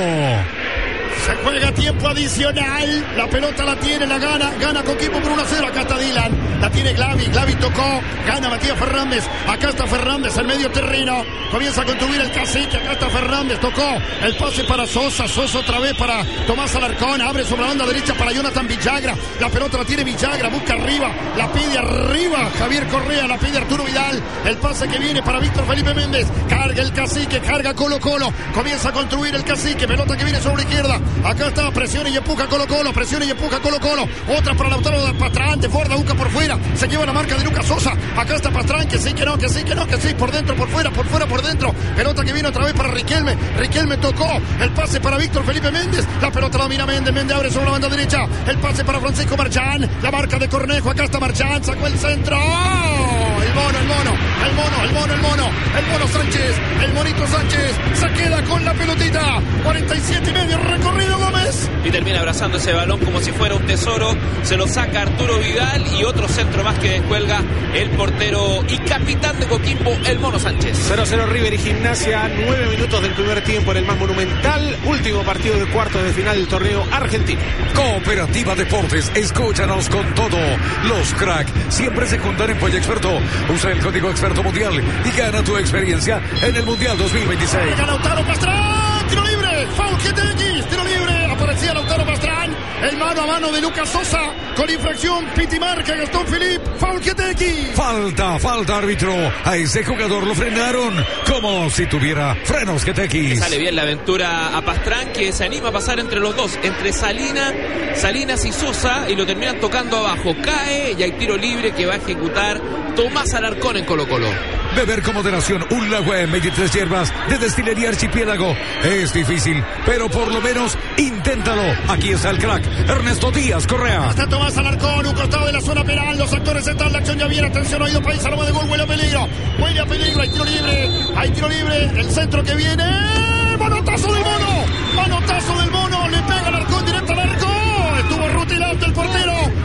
Se juega tiempo adicional. La pelota la tiene, la gana. Gana Coquimbo por uno a cero. Acá está Dylan. La tiene Glavi. Glavi tocó. Gana Matías Fernández. Acá está Fernández en medio terreno. Comienza a construir el Cacique. Acá está Fernández. Tocó el pase para Sosa. Sosa otra vez para Tomás Alarcón. Abre sobre la banda derecha para Jonathan Villagra. La pelota la tiene Villagra. Busca arriba. La pide arriba Javier Correa. La pide Arturo Vidal. El pase que viene para Víctor Felipe Méndez. Carga el Cacique. Carga Colo Colo. Comienza a construir el Cacique. Pelota que viene sobre la izquierda. Acá está, presiona y empuja Colo Colo, presiona y empuja Colo Colo. Otra para Lautaro de Pastrán, de Forda, busca por fuera. Se lleva la marca de Lucas Sosa. Acá está Pastrán, que sí, que no, que sí, que no, que sí. Por dentro, por fuera, por fuera, por dentro. Pelota que viene otra vez para Riquelme. Riquelme tocó. El pase para Víctor Felipe Méndez. La pelota la domina Méndez. Méndez abre sobre la banda derecha. El pase para Francisco Marchán. La marca de Cornejo. Acá está Marchán. Sacó el centro. ¡Oh! El mono, el mono. El mono, el mono, el mono. El mono Sánchez. El monito Sánchez. Se queda con la pelotita. cuarenta y siete y medio recorrido Gómez. Y termina abrazando ese balón como si fuera un tesoro. Se lo saca Arturo Vidal y otro centro más que descuelga el portero y capitán de Coquimbo, el Mono Sánchez. cero cero River y Gimnasia, nueve minutos del primer tiempo en el más monumental. Último partido de cuartos de final del torneo argentino. Cooperativa Deportes, escúchanos con todo. Los crack siempre se juntan en Pollo Experto. Usa el código Experto Mundial y gana tu experiencia en el Mundial dos mil veintiséis. Llega Lautaro Pastrán. Tiro libre. Foul G T X. Tiro libre. Aparecía Lautaro Pastrán. El mano a mano de Lucas Sosa. Con infracción. Piti marca Gastón Philippe. Foul G T X. Falta, falta árbitro. A ese jugador lo frenaron como si tuviera frenos G T X. Sale bien la aventura a Pastrán, que se anima a pasar entre los dos, entre Salina, Salinas y Sosa, y lo terminan tocando abajo. Cae y hay tiro libre que va a ejecutar Tomás Alarcón en Colo Colo. Beber con moderación. Un Lagüen veintitrés hierbas de Destilería Archipiélago. Es difícil, pero por lo menos inténtalo. Aquí está el crack Ernesto Díaz Correa. Está Tomás Alarcón, un costado de la zona penal. Los actores están, la acción ya viene. Atención, oído país, aroma de gol, huele a peligro. Huele a peligro, hay tiro libre. Hay tiro libre. El centro que viene. Manotazo del mono. Manotazo del mono. Le pega Alarcón directo al arco. Estuvo rutilante el portero.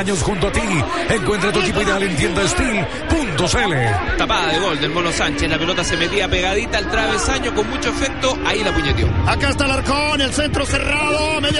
años junto a ti. Encuentra tu equipo ideal en tienda steel punto c l. Tapada de gol del Mono Sánchez. La pelota se metía pegadita al travesaño con mucho efecto. Ahí la puñeteó. Acá está Alarcón, el centro cerrado, media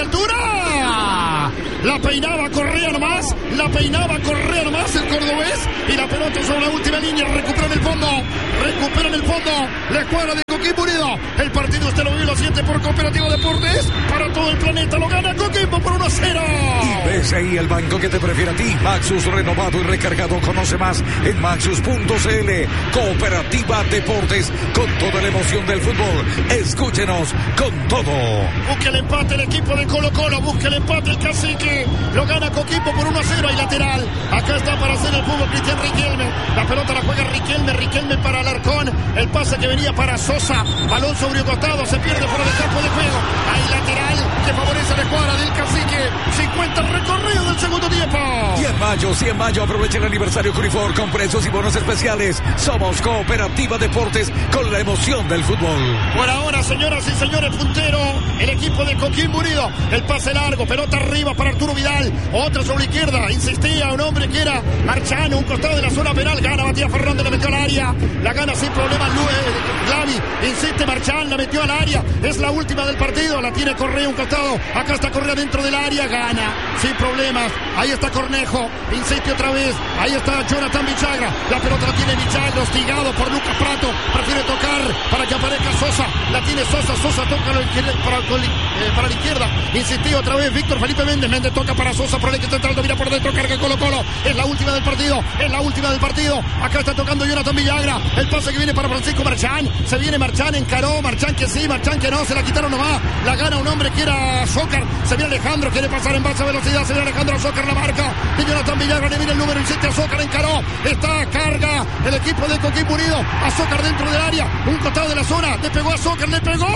altura. La peinaba Correa nomás. La peinaba Correa nomás el cordobés. Y la pelota sobre la última línea. Recuperan el fondo. Recuperan el fondo. La escuadra de Coquimbo Unido. El partido usted lo vio y lo siente por Cooperativo Deportes. Para todo el planeta lo gana Coquimbo por uno a cero. Y B C I, el banco que te prefiere a ti. Maxus renovado y recargado. Conoce más en maxus punto c l. Cooperativa Deportes, con toda la emoción del fútbol. Escúchenos con todo. Busca el empate el equipo de Colo Colo. Busca el empate el Cacique. Lo gana Coquimbo por uno a cero. Hay lateral. Acá está para hacer el fútbol Cristian Riquelme. La pelota la juega Riquelme. Riquelme para Alarcón. El pase que venía para Sosa. Balón sobre un costado. Se pierde fuera del campo de juego. Hay lateral que favorece a la escuadra del Cacique. cincuenta recorrido del segundo tiempo. Y en mayo, sí, en mayo, aprovecha el aniversario Curifor con precios y bonos especiales. Somos Cooperativa Deportes, con la emoción del fútbol. Por ahora, señoras y señores, puntero el equipo de Coquimbo Unido. El pase largo, pelota arriba para Arturo Vidal. Otra sobre la izquierda, insistía un hombre que era Marchano, un costado de la zona penal. Gana Matías Fernández, la metió al área. La gana sin problema Luis Glavi. Insiste Marchán, la metió al área. Es la última del partido, la tiene Correa un costado. Acá está Correa dentro del área, gana sin problemas. Ahí está Cornejo, insiste otra vez. Ahí está Jonathan Vichagra. La pelota la tiene Vichagra, hostigado por Lucas Prato. Prefiere tocar para que aparezca Sosa. La tiene Sosa, Sosa toca para, eh, para la izquierda. Insistía otra vez Víctor Felipe Méndez. Méndez toca para Sosa, por el que está entrando, mira por dentro, carga Colo Colo. Es la última del partido, es la última del partido. Acá está tocando Jonathan Villagra. El pase que viene para Francisco Marchán. Se viene Marchán, encaró. Marchán que sí, Marchán que no. Se la quitaron nomás. La gana un hombre que era Zócar. Se viene Alejandro, quiere pasar en base a velocidad. Se viene Alejandro Zócar, la marca de Jonathan Villagra. Le viene el número insiste a Zócar, encaró. Está, carga el equipo de Coquimbo Unido. A Zócar dentro del área. Un costado de la zona. Le pegó a Zócar, le pegó.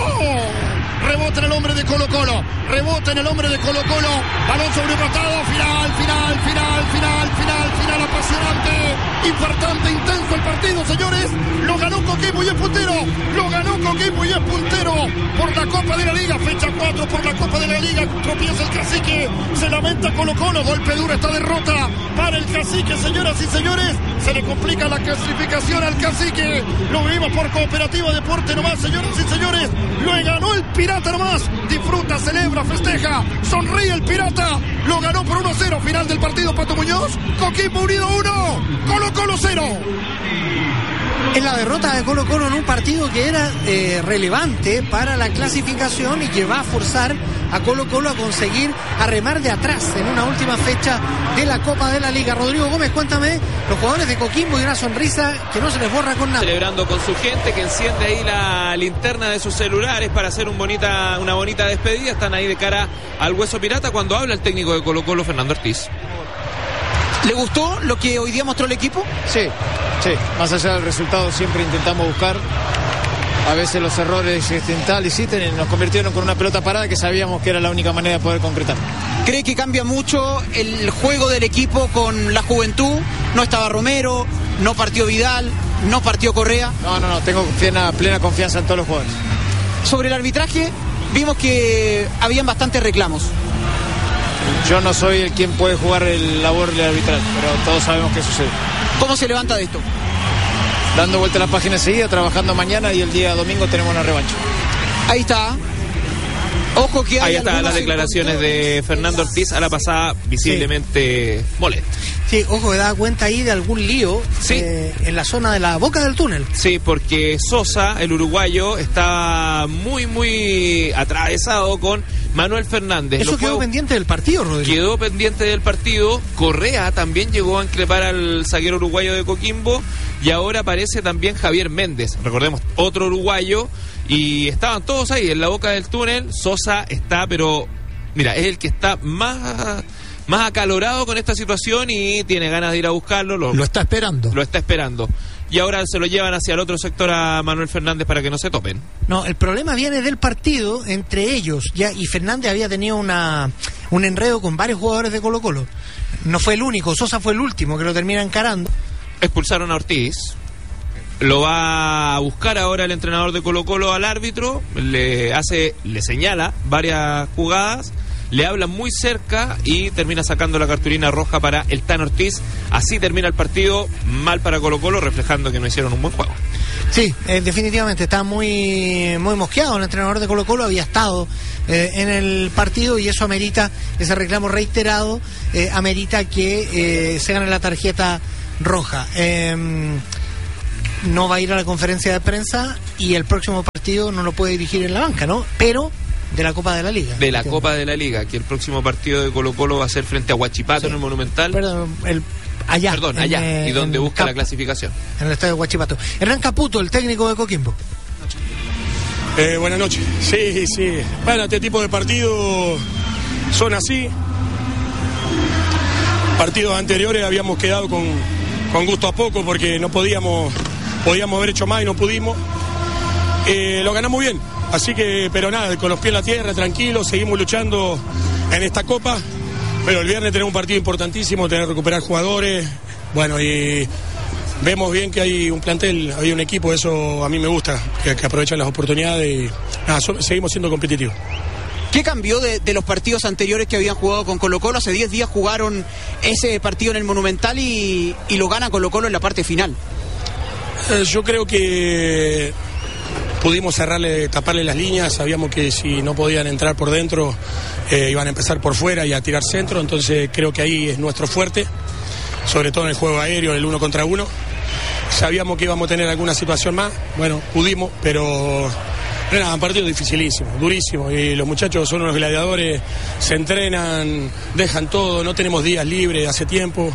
Rebota en el hombre de Colo Colo. Rebota en el hombre de Colo Colo. Balón sobre un costado. Final, final, final, final, final, final. Apasionante, infartante, intenso el partido, señores. Lo ganó Coquimbo y es puntero. Lo ganó Coquimbo y es puntero por la Copa de la Liga. Fecha cuatro por la Copa de la Liga. Tropieza el Cacique. Se lamenta Colo Colo. Golpe duro esta derrota para el Cacique, señoras y señores. Se le complica la clasificación al Cacique. Lo vimos por Cooperativa Deporte nomás, señoras y señores. Lo ganó el Pirata nomás. Disfruta, celebra, festeja. Sonríe el Pirata. Lo ganó por uno a cero. Final del partido, Pato Muñoz. Coquimbo Unido uno. Colo Colo cero. Es la derrota de Colo Colo en un partido que era eh, relevante para la clasificación y que va a forzar a Colo Colo a conseguir arremar de atrás en una última fecha de la Copa de la Liga. Rodrigo Gómez, cuéntame, los jugadores de Coquimbo y una sonrisa que no se les borra con nada. Celebrando con su gente, que enciende ahí la linterna de sus celulares para hacer un bonita, una bonita despedida. Están ahí de cara al Hueso Pirata cuando habla el técnico de Colo Colo, Fernando Ortiz. ¿Le gustó lo que hoy día mostró el equipo? Sí, sí. Más allá del resultado siempre intentamos buscar. A veces los errores existenciales y nos convirtieron con una pelota parada que sabíamos que era la única manera de poder concretar. ¿Cree que cambia mucho el juego del equipo con la juventud? No estaba Romero, no partió Vidal, no partió Correa. No, no, no. Tengo plena, plena confianza en todos los jugadores. Sobre el arbitraje, vimos que habían bastantes reclamos. Yo no soy el quien puede jugar el labor del arbitral, pero todos sabemos qué sucede. ¿Cómo se levanta de esto? Dando vuelta a la página enseguida, trabajando mañana y el día domingo tenemos una revancha. Ahí está. Ojo que hay Ahí están las declaraciones de Fernando Ortiz a la pasada, visiblemente sí. molesto. Sí, ojo, que da cuenta ahí de algún lío sí. eh, en la zona de la boca del túnel. Sí, porque Sosa, el uruguayo, está muy, muy atravesado con Manuel Fernández. Eso Lo quedó fue... pendiente del partido, Rodrigo. Quedó pendiente del partido. Correa también llegó a increpar al zaguero uruguayo de Coquimbo. Y ahora aparece también Javier Méndez. Recordemos, otro uruguayo. Y estaban todos ahí en la boca del túnel. Sosa está, pero mira, es el que está más, más acalorado con esta situación y tiene ganas de ir a buscarlo. Lo, lo está esperando. Lo está esperando. Y ahora se lo llevan hacia el otro sector a Manuel Fernández para que no se topen. No, el problema viene del partido entre ellos. Ya, y Fernández había tenido una un enredo con varios jugadores de Colo Colo. No fue el único, Sosa fue el último que lo termina encarando. Expulsaron a Ortiz. Lo va a buscar ahora el entrenador de Colo Colo al árbitro, le hace, le señala varias jugadas, le hablan muy cerca y termina sacando la cartulina roja para el Tan Ortiz. Así termina el partido, mal para Colo-Colo, reflejando que no hicieron un buen juego. Sí, eh, definitivamente está muy muy mosqueado el entrenador de Colo-Colo, había estado eh, en el partido y eso amerita, ese reclamo reiterado, eh, amerita que eh, se gane la tarjeta roja. Eh, no va a ir a la conferencia de prensa y el próximo partido no lo puede dirigir en la banca, ¿no? Pero de la Copa de la Liga. De la Copa de la Liga, que el próximo partido de Colo-Colo va a ser frente a Huachipato, sí, en el Monumental. Perdón, el Allá. Perdón, allá. En, eh, y donde busca Cap- la clasificación. En el estadio de Huachipato. Hernán Caputo, el técnico de Coquimbo. Eh, buenas noches. Sí, sí. Bueno, este tipo de partidos son así. Partidos anteriores habíamos quedado con, con gusto a poco porque no podíamos, podíamos haber hecho más y no pudimos. Eh, lo ganamos bien. Así que, pero nada, con los pies en la tierra, tranquilos, seguimos luchando en esta Copa. Pero el viernes tenemos un partido importantísimo, tener que recuperar jugadores, bueno, y vemos bien que hay un plantel, hay un equipo, eso a mí me gusta, que, que aprovechan las oportunidades y nada, so, seguimos siendo competitivos. ¿Qué cambió de, de los partidos anteriores que habían jugado con Colo-Colo? Hace diez días jugaron ese partido en el Monumental y, y lo gana Colo-Colo en la parte final. Eh, yo creo que pudimos cerrarle, taparle las líneas, sabíamos que si no podían entrar por dentro eh, iban a empezar por fuera y a tirar centro, entonces creo que ahí es nuestro fuerte, sobre todo en el juego aéreo, en el uno contra uno. Sabíamos que íbamos a tener alguna situación más, bueno, pudimos, pero era un partido dificilísimo, durísimo, y los muchachos son unos gladiadores, se entrenan, dejan todo, no tenemos días libres hace tiempo,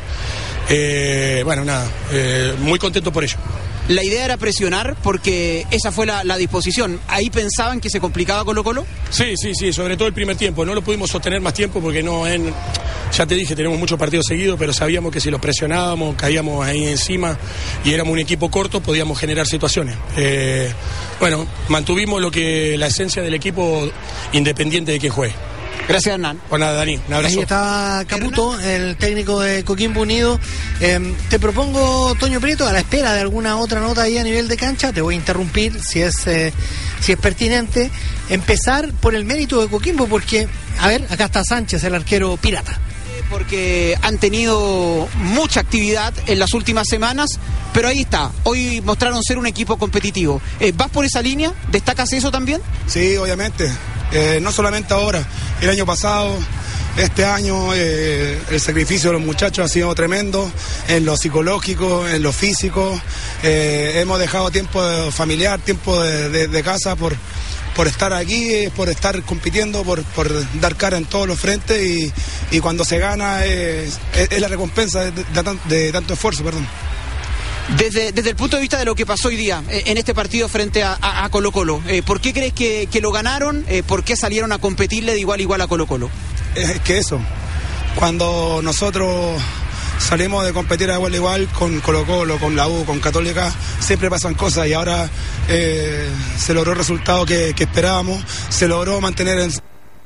eh, bueno, nada, eh, muy contento por ello. La idea era presionar porque esa fue la, la disposición. ¿Ahí pensaban que se complicaba Colo-Colo? Sí, sí, sí, sobre todo el primer tiempo. No lo pudimos sostener más tiempo porque no, en, ya te dije, tenemos muchos partidos seguidos, pero sabíamos que si los presionábamos, caíamos ahí encima y éramos un equipo corto, podíamos generar situaciones. Eh, bueno, mantuvimos lo que la esencia del equipo independiente de quién juegue. Gracias, Hernán. Pues nada, Dani, un abrazo. Ahí está Caputo, el técnico de Coquimbo Unido. Eh, te propongo, Toño Prieto, a la espera de alguna otra nota ahí a nivel de cancha, te voy a interrumpir si es eh, si es pertinente, empezar por el mérito de Coquimbo, porque, a ver, acá está Sánchez, el arquero pirata. Porque han tenido mucha actividad en las últimas semanas, pero ahí está, hoy mostraron ser un equipo competitivo. Eh, ¿Vas por esa línea? ¿Destacas eso también? Sí, obviamente. Eh, no solamente ahora, el año pasado, este año, eh, el sacrificio de los muchachos ha sido tremendo, en lo psicológico, en lo físico. Eh, hemos dejado tiempo familiar, tiempo de, de, de casa por, por estar aquí, por estar compitiendo, por, por dar cara en todos los frentes y, y cuando se gana es, es, es la recompensa de, de, de tanto esfuerzo, perdón. Desde, desde el punto de vista de lo que pasó hoy día eh, en este partido frente a, a, a Colo-Colo, eh, ¿por qué crees que, que lo ganaron? Eh, ¿Por qué salieron a competirle de igual a igual a Colo-Colo? Es que eso, cuando nosotros salimos de competir a igual a igual con Colo-Colo, con la U, con Católica, siempre pasan cosas y ahora eh, se logró el resultado que, que esperábamos, se logró mantener en...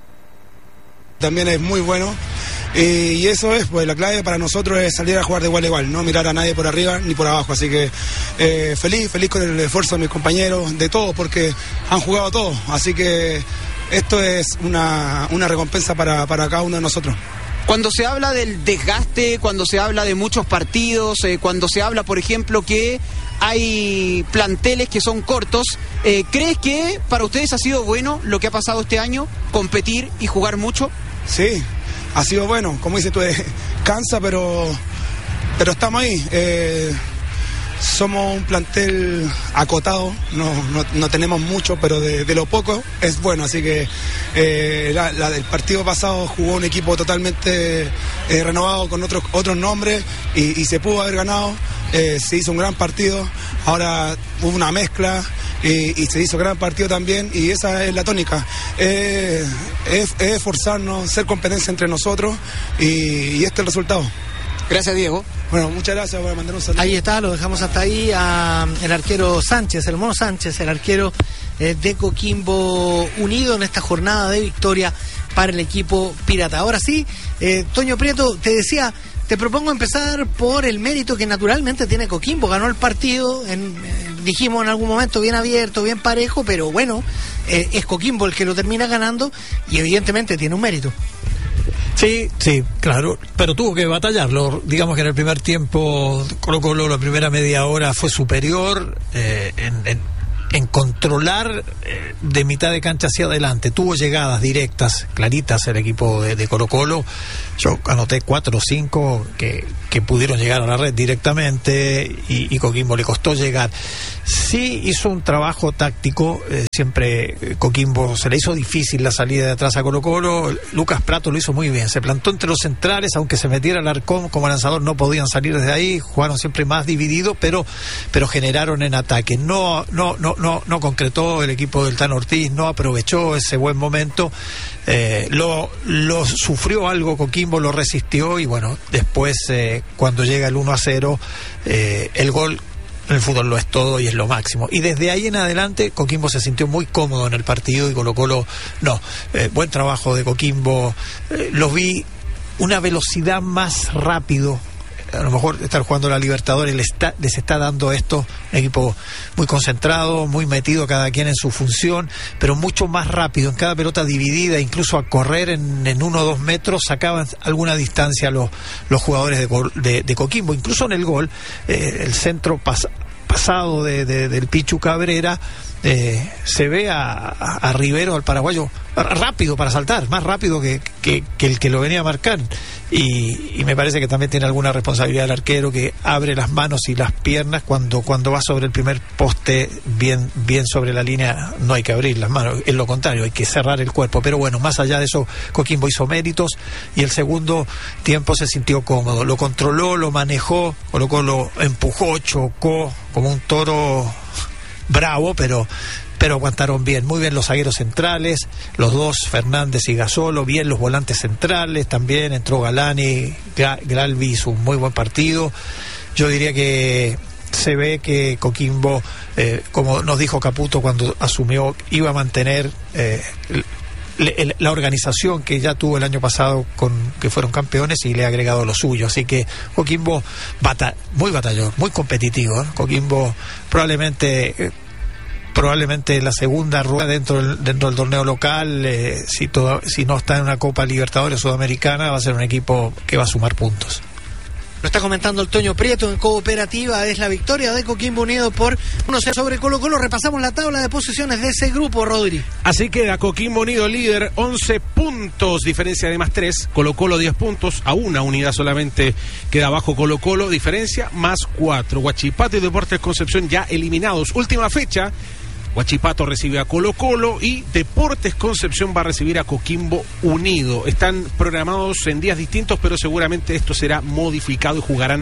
También es muy bueno. Y eso es, pues la clave para nosotros es salir a jugar de igual a igual, no mirar a nadie por arriba ni por abajo, así que eh, feliz, feliz con el esfuerzo de mis compañeros, de todos, porque han jugado todos, así que esto es una, una recompensa para, para cada uno de nosotros. Cuando se habla del desgaste, cuando se habla de muchos partidos, eh, cuando se habla, por ejemplo, que hay planteles que son cortos, eh, ¿crees que para ustedes ha sido bueno lo que ha pasado este año, competir y jugar mucho? Sí. Ha sido bueno, como dices tú, eh, cansa, pero, pero estamos ahí. Eh, somos un plantel acotado, no, no, no tenemos mucho, pero de, de lo poco es bueno. Así que eh, la, la del partido pasado jugó un equipo totalmente eh, renovado con otros, otros nombres y, y se pudo haber ganado. Eh, se hizo un gran partido, ahora hubo una mezcla. Y, y se hizo gran partido también y esa es la tónica, eh, es, es esforzarnos, ser competencia entre nosotros y, y este es el resultado. Gracias, Diego. Bueno, muchas gracias por mandar un saludo. Ahí está, lo dejamos hasta ahí a el arquero Sánchez, el mono Sánchez, el arquero eh, de Coquimbo Unido en esta jornada de victoria para el equipo pirata. Ahora sí, eh, Toño Prieto, te decía, te propongo empezar por el mérito que naturalmente tiene Coquimbo, ganó el partido en... Eh, dijimos en algún momento, bien abierto, bien parejo, pero bueno, eh, es Coquimbo el que lo termina ganando y evidentemente tiene un mérito. Sí, sí, claro, pero tuvo que batallarlo. Digamos que en el primer tiempo Colo Colo, la primera media hora fue superior eh, en, en, en controlar eh, de mitad de cancha hacia adelante. Tuvo llegadas directas, claritas el equipo de, de Colo Colo. Yo anoté cuatro o cinco que, que pudieron llegar a la red directamente y, y Coquimbo le costó llegar. Sí hizo un trabajo táctico, eh, siempre eh, Coquimbo se le hizo difícil la salida de atrás a Colo Colo. Lucas Prato lo hizo muy bien, se plantó entre los centrales, aunque se metiera Alarcón como lanzador no podían salir desde ahí, jugaron siempre más divididos, pero pero generaron en ataque. No no no no no concretó el equipo del Tano Ortiz, no aprovechó ese buen momento. Eh, lo, lo sufrió algo Coquimbo, lo resistió y bueno, después eh, cuando llega el uno a cero, eh, el gol en el fútbol lo es todo y es lo máximo. Y desde ahí en adelante Coquimbo se sintió muy cómodo en el partido y Colo Colo no. Eh, buen trabajo de Coquimbo. Eh, los vi una velocidad más rápido. A lo mejor estar jugando la Libertadores les está, les está dando esto, un equipo muy concentrado, muy metido cada quien en su función, pero mucho más rápido, en cada pelota dividida, incluso a correr en, en uno o dos metros, sacaban alguna distancia los, los jugadores de, de, de Coquimbo, incluso en el gol, eh, el centro pas, pasado de, de, del Pichu Cabrera, eh, se ve a, a, a Rivero, al paraguayo, rápido para saltar, más rápido que, que, que el que lo venía a marcar. Y, y me parece que también tiene alguna responsabilidad el arquero, que abre las manos y las piernas cuando cuando va sobre el primer poste, bien bien sobre la línea, no hay que abrir las manos, es lo contrario, hay que cerrar el cuerpo. Pero bueno, más allá de eso, Coquimbo hizo méritos y el segundo tiempo se sintió cómodo, lo controló, lo manejó, colocó, lo empujó, chocó como un toro bravo, pero pero aguantaron bien, muy bien los zagueros centrales, los dos, Fernández y Gasolo, bien los volantes centrales, también entró Galani, Galvi hizo un muy buen partido. Yo diría que se ve que Coquimbo, eh, como nos dijo Caputo cuando asumió, iba a mantener eh, el, el, la organización que ya tuvo el año pasado, con que fueron campeones, y le ha agregado lo suyo. Así que Coquimbo bata, muy batallón, muy competitivo, ¿eh? Coquimbo probablemente... Eh, probablemente la segunda rueda dentro del, dentro del torneo local, eh, si, todo, si no está en una Copa Libertadores Sudamericana, va a ser un equipo que va a sumar puntos. Lo está comentando el Toño Prieto en Cooperativa. Es la victoria de Coquimbo Unido por uno cero sobre Colo Colo. Repasamos la tabla de posiciones de ese grupo, Rodri. Así queda Coquimbo Unido líder, once puntos, diferencia de más tres. Colo Colo diez puntos, a una unidad solamente queda abajo Colo Colo, diferencia más cuatro. Huachipato y Deportes Concepción ya eliminados. Última fecha, Huachipato recibe a Colo Colo y Deportes Concepción va a recibir a Coquimbo Unido. Están programados en días distintos, pero seguramente esto será modificado y jugarán,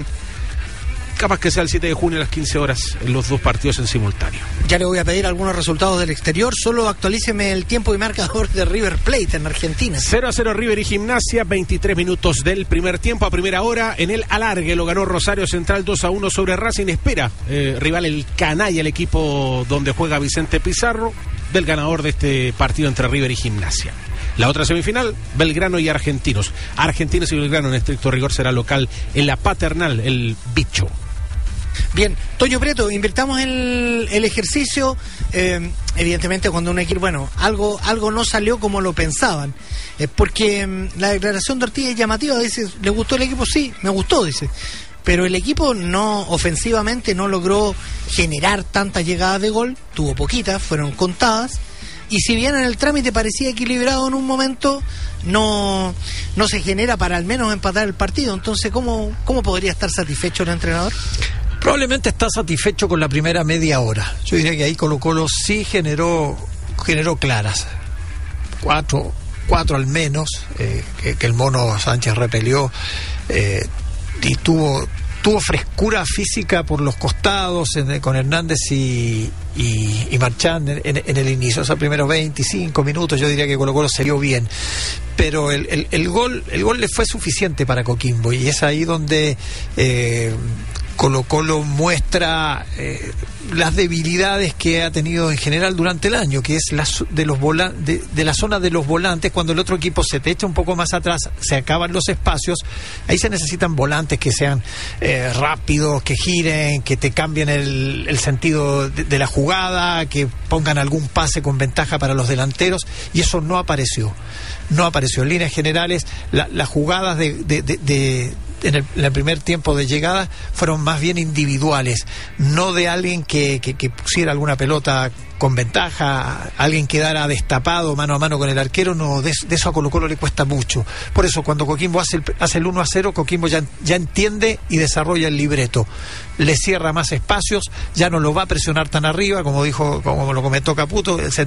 capaz que sea el siete de junio a las quince horas, en los dos partidos en simultáneo. Ya le voy a pedir algunos resultados del exterior. Solo actualíceme el tiempo y marcador de River Plate en Argentina. cero a cero River y Gimnasia, veintitrés minutos del primer tiempo. A primera hora, en el alargue lo ganó Rosario Central dos a uno sobre Racing. Espera, eh, rival el canalla, el equipo donde juega Vicente Pizarro, del ganador de este partido entre River y Gimnasia. La otra semifinal, Belgrano y Argentinos. Argentinos y Belgrano, en estricto rigor, será local en la Paternal, el Bicho. Bien, Toño Prieto, invirtamos el, el ejercicio. Eh, evidentemente cuando un equipo, bueno, algo algo no salió como lo pensaban, eh, porque eh, la declaración de Ortiz es llamativa. Dice, ¿le gustó el equipo? Sí, me gustó, dice, pero el equipo no, ofensivamente no logró generar tantas llegadas de gol, tuvo poquitas, fueron contadas, y si bien en el trámite parecía equilibrado en un momento, no no se genera para al menos empatar el partido. Entonces, ¿cómo, cómo podría estar satisfecho el entrenador? Probablemente está satisfecho con la primera media hora. Yo diría que ahí Colo Colo sí generó generó claras. Cuatro, cuatro al menos, eh, que, que el Mono Sánchez repelió, eh, y tuvo tuvo frescura física por los costados en, con Hernández y, y, y Marchán en, en, en el inicio. Esos primeros veinticinco minutos yo diría que Colo Colo se vio bien. Pero el, el, el gol el gol le fue suficiente para Coquimbo, y es ahí donde... Eh, Colo Colo muestra eh, las debilidades que ha tenido en general durante el año, que es la, de, los vola, de, de la zona de los volantes. Cuando el otro equipo se te echa un poco más atrás, se acaban los espacios, ahí se necesitan volantes que sean eh, rápidos, que giren, que te cambien el, el sentido de, de la jugada, que pongan algún pase con ventaja para los delanteros, y eso no apareció. No apareció. En líneas generales, la, las jugadas de, de, de, de en el, en el primer tiempo de llegada fueron más bien individuales, no de alguien que, que, que pusiera alguna pelota con ventaja, alguien quedara destapado mano a mano con el arquero. No, de, de eso a Colo Colo le cuesta mucho. Por eso cuando Coquimbo hace el, hace el uno a cero, Coquimbo ya, ya entiende y desarrolla el libreto, le cierra más espacios, ya no lo va a presionar tan arriba, como dijo, como lo comentó Caputo.